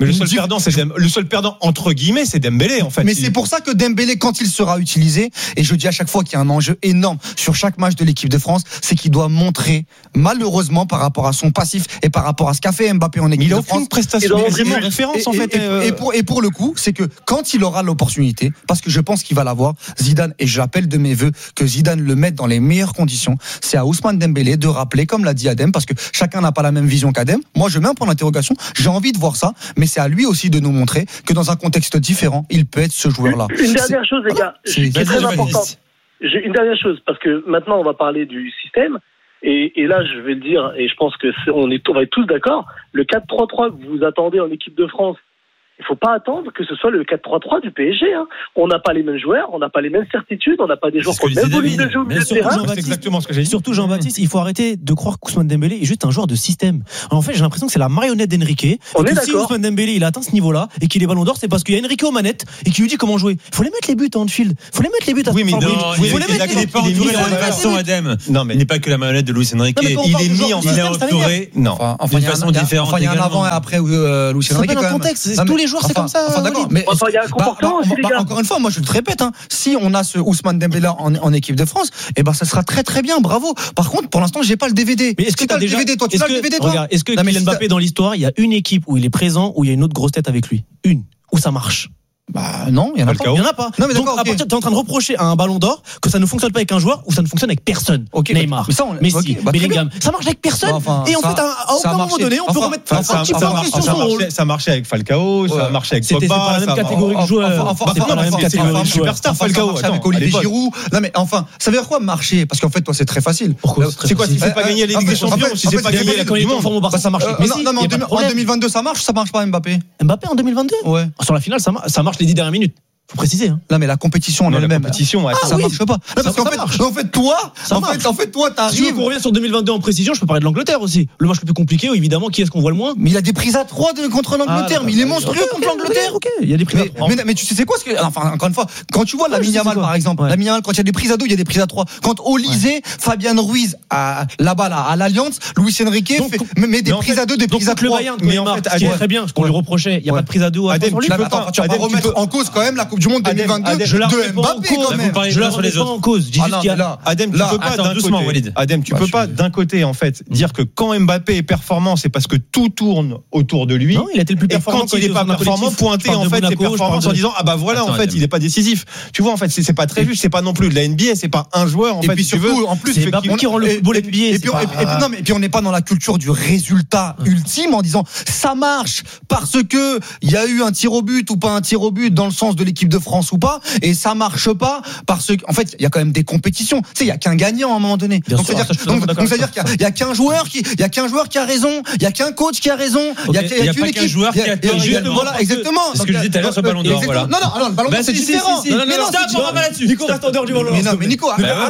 Mais le seul perdant, c'est Dem- le seul perdant entre guillemets, c'est Dembélé en fait. Mais c'est pour ça que Dembélé, quand il sera utilisé, et je dis à chaque fois qu'il y a un enjeu énorme sur chaque match de l'équipe de France, c'est qu'il doit montrer, malheureusement, par rapport à son passif et par rapport à ce qu'a fait Mbappé en équipe il a de aucune France, prestation et, vraiment et, référence et, en fait. Et, et, et, pour, et pour le coup, c'est que quand il aura l'opportunité, parce que je pense qu'il va l'avoir, Zidane, et j'appelle de mes vœux que Zidane le mette dans les meilleures conditions, c'est à Ousmane Dembélé de rappeler, comme l'a dit Adem, parce que chacun n'a pas la même vision qu'Adem. Moi, je mets un point d'interrogation. J'ai envie de voir ça, mais c'est à lui aussi de nous montrer que dans un contexte différent, il peut être ce joueur-là. Une, une dernière chose, les gars, c'est, qui est très importante. importante. J'ai une dernière chose, parce que maintenant, on va parler du système. Et, et là, je vais le dire, et je pense que c'est, on, est, on va être tous d'accord. Le quatre trois trois que vous attendez en équipe de France, il ne faut pas attendre que ce soit le quatre trois trois du P S G. Hein. On n'a pas les mêmes joueurs, on n'a pas les mêmes certitudes, on n'a pas des joueurs qui ont le même volume de jeu au milieu de terrain. C'est exactement ce que j'ai dit. Surtout Jean-Baptiste, il faut arrêter de croire qu'Ousmane Dembélé est juste un joueur de système. En fait, j'ai l'impression que c'est la marionnette d'Enrique. On est que si Ousmane Dembélé il a atteint ce niveau-là et qu'il est Ballon d'Or, c'est parce qu'il y a Enrique aux manettes et qui lui dit comment jouer. Il faut les mettre les buts en field. Il faut les mettre les buts à Oui, mais non, il faut les mettre. Il n'est pas entouré de la façon, Adem. Non, mais il n'est pas que la marionnette de Luis Enrique. Il est mis en il est entouré d'une façon différente. Enfin, il y a un avant et après Luis Enrique. C'est pas un contexte. Tous les joueurs, c'est comme ça. D'accord, mais enfin, il y a un comportement bah, aussi, les bah, gars. Encore une fois, moi je te répète, hein, si on a ce Ousmane Dembélé en, en équipe de France, eh ben ça sera très très bien, bravo. Par contre, pour l'instant, j'ai pas le D V D. Mais est-ce que tu as déjà le D V D, toi, tu as le D V D, toi regarde, est-ce que Kylian Mbappé dans l'histoire, il y a une équipe où il est présent, où il y a une autre grosse tête avec lui, une, où ça marche? Bah non, il y en a pas. Il y en a pas. Non mais donc d'accord, à partir, okay. t'es en train de reprocher à un Ballon d'Or que ça ne fonctionne pas avec un joueur ou ça ne fonctionne avec personne. Okay, Neymar, mais ça, on... Messi, okay, bah, Bellingham, ça marche avec personne. Bah, enfin, et en ça, fait, à, à aucun moment donné, on enfin, peut remettre. Enfin, enfin, ça, ça, marche, ça, ça, marchait, ça marchait avec Falcao, ouais. ça marchait avec C'était Pogba. C'était pas la même catégorie de joueurs. C'est pas la même catégorie de superstar Falcao. Avec Olivier Giroud. Non mais enfin, ça veut dire quoi marcher? Parce qu'en fait, toi, c'est très facile. Pourquoi? C'est quoi si c'est pas gagner la Ligue des Champions? Si c'est pas gagner la Coupe du Monde, ça marche. Non mais en deux mille vingt-deux, ça marche ou ça marche pas Mbappé? Mbappé en deux mille vingt-deux? Ouais. Sur la finale, ça marche les dix dernières minutes. Faut préciser. Hein. Non mais la compétition en elle-même. La compétition, ah, ça oui. marche pas. Non, parce qu'en fait, en fait, toi, en fait, en fait, toi, t'arrives. Si on revient sur deux mille vingt-deux en précision, je peux parler de l'Angleterre aussi. Le match le plus compliqué, évidemment, qui est-ce qu'on voit le moins? Mais il a des prises à trois de, contre l'Angleterre. Ah, mais il est monstrueux contre l'Angleterre. Ok, il y a des prises mais, à trois. Mais, mais, mais tu sais c'est quoi ce que, enfin, encore une fois, quand tu vois la Yamal par exemple, la Yamal, quand il y a des prises à deux, il y a des prises à trois. Quand Olysée, Fabian Ruiz, là-bas, là, à l'Alliance, Luis Enrique met des prises à deux, des prises à trois. Mais en fait, très bien, ce qu'on lui reprochait, il y a pas de prise à deux. Adem, tu peux pas remettre en cause quand même la Coupe du Monde deux mille vingt-deux. Je la de Mbappé quand même. Je la remets pas en cause. Ah non, là, Adem, tu là, peux pas attends, d'un doucement, côté. Walid. Adem, tu bah, peux pas d'un côté en fait dire que quand Mbappé est performant, c'est parce que tout tourne autour de lui. Non, il a été le plus performant. Et quand il est pas performant, pointer en fait ses performances en disant ah bah voilà en fait il est pas décisif. Tu vois en fait c'est pas très juste, c'est pas non plus de la N B A, c'est pas un joueur en fait. Et puis surtout en plus c'est Mbappé qui rend le football N B A. Et puis non mais et puis on n'est pas dans la culture du résultat ultime en disant ça marche parce que il y a eu un tir au but ou pas un tir au but dans le sens de l'équipe de France ou pas, et ça marche pas parce qu'en fait il y a quand même des compétitions. Tu sais il y a qu'un gagnant à un moment donné. Bien donc sûr, c'est-à-dire ça, donc, donc c'est-à-dire qu'il y a, a qu'un joueur qui il y a qu'un joueur qui a raison, il y a qu'un coach qui a raison, il okay. y a, y a qu'une équipe joueur qui a tort. Voilà exactement. C'est ce que je disais tout à l'heure sur le Ballon d'Or. Voilà. Non non alors le Ballon d'Or c'est différent. Non non non là-dessus. Nico reste en dehors du Ballon d'Or. Mais non mais Nico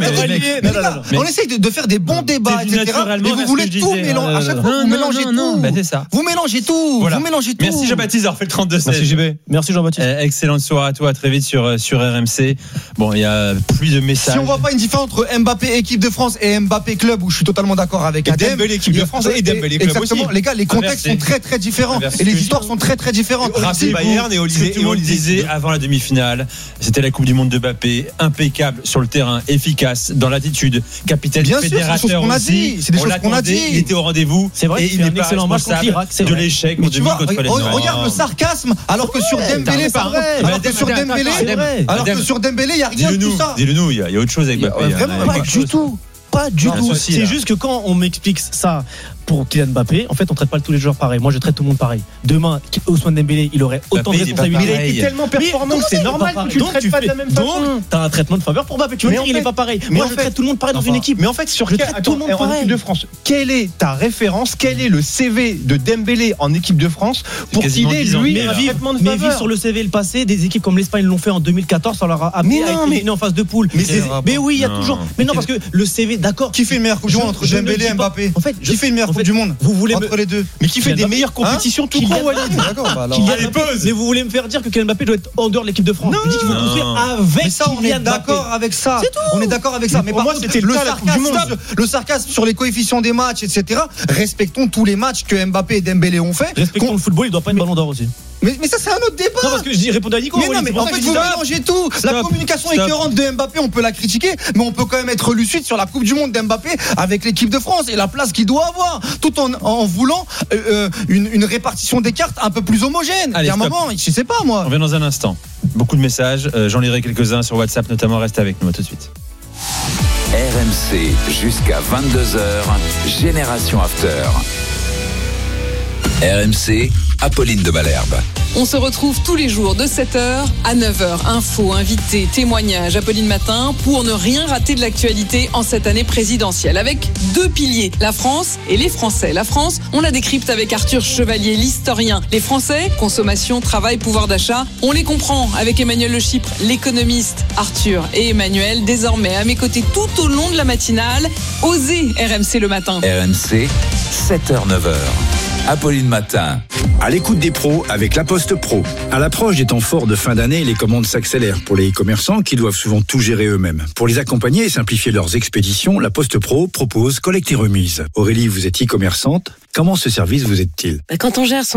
on essaye de faire des bons débats et cetera. Et vous voulez tout mélanger. À chaque fois vous mélangez tout. Vous mélangez tout. Vous mélangez tout. Merci Jean-Baptiste d'avoir fait le trente-deux seize. Merci J B. Merci Jean-Baptiste. Excellente soirée à toi, très vite sur sur R M C. Bon, il y a plus de messages. Si on voit pas une différence entre Mbappé équipe de France et Mbappé club, où je suis totalement d'accord avec Adem. Dembélé équipe de France et Dembélé club aussi. Exactement. Les gars, les contextes sont très très différents et les histoires sont très très différentes. Rappelez Bayern et Olysée. Et on le disait avant la demi-finale, c'était la Coupe du Monde de Mbappé, impeccable sur le terrain, efficace dans l'attitude, capitaine Bien fédérateur sûr, aussi. C'est des choses qu'on a dit. Il était au rendez-vous. C'est vrai. Et il n'est pas responsable de l'échec en demi contre les Nords. Regarde le sarcasme, alors que sur Dembélé, alors que sur Dembélé, alors que sur Dembélé, il y a rien de tout ça. Dis-le-nous, il y a autre chose avec Mbappé. Vraiment pas du tout. Pas du tout. C'est juste que quand on m'explique ça pour Kylian Mbappé, en fait, on traite pas tous les joueurs pareil. Moi, je traite tout le monde pareil. Demain, Ousmane Dembélé, il aurait autant de responsabilités. Il a été tellement performant que c'est normal que tu le traites pas de la même façon. Donc, t'as un traitement de faveur pour Mbappé. Tu vas dire, il est pas pareil. Moi, je traite tout le monde pareil dans une équipe. Mais en fait, sur je traite tout le monde en pareil. équipe de France, quelle est ta référence? Quel est le C V de Dembélé en équipe de France pour qu'il ait lui un traitement de faveur? Mais vivre sur le C V le passé, des équipes comme l'Espagne l'ont fait en deux mille quatorze, ça leur a amené à être en phase de poule. Mais oui, il y a toujours. Mais non, parce que le C V, d'accord. Qui fait le meilleur Coupe du Monde entre Dembélé et Mbappé? En fait, qui fait le meilleur Coupe fait, du Monde. Vous voulez entre me... les deux. Mais qui fait des meilleures compétitions hein tout court, Walid. D'accord, bah alors. Mais vous voulez me faire dire que Kylian Mbappé doit être en dehors de l'équipe de France. Je dis qu'il faut construire avec. Mais ça, on est d'accord avec ça. C'est tout. On est d'accord avec ça. Mais par contre, c'était le sarcasme, le sarcasme sur les coefficients des matchs, et cetera. Respectons tous les matchs que Mbappé et Dembélé ont fait. Respectons le football, il doit pas être ballon d'or aussi. Mais, mais ça, c'est un autre débat. Non, parce que je dis, répondez à Nico. Mais non, mais en fait, vous mélangez tout. Stop, la communication stop. écœurante de Mbappé, on peut la critiquer, mais on peut quand même être lucide sur la Coupe du Monde d'Mbappé avec l'équipe de France et la place qu'il doit avoir, tout en, en voulant euh, une, une répartition des cartes un peu plus homogène. Allez, il y a un moment, je sais pas, moi. On revient dans un instant. Beaucoup de messages. Euh, j'en lirai quelques-uns sur WhatsApp, notamment. Restez avec nous. À tout de suite. R M C jusqu'à vingt-deux heures. Génération After. R M C, Apolline de Malherbe. On se retrouve tous les jours de sept heures à neuf heures. Infos, invités, témoignages, Apolline Matin, pour ne rien rater de l'actualité en cette année présidentielle. Avec deux piliers, la France et les Français. La France, on la décrypte avec Arthur Chevalier, l'historien. Les Français, consommation, travail, pouvoir d'achat, on les comprend avec Emmanuel Le Chypre, l'économiste. Arthur et Emmanuel, désormais à mes côtés tout au long de la matinale. Osez R M C le matin. R M C, sept heures neuf heures. Apolline Matin. À l'écoute des pros avec La Poste Pro. À l'approche des temps forts de fin d'année, les commandes s'accélèrent pour les e-commerçants qui doivent souvent tout gérer eux-mêmes. Pour les accompagner et simplifier leurs expéditions, La Poste Pro propose collecte et remise. Aurélie, vous êtes e-commerçante. Comment ce service vous aide-t-il ? Quand on gère son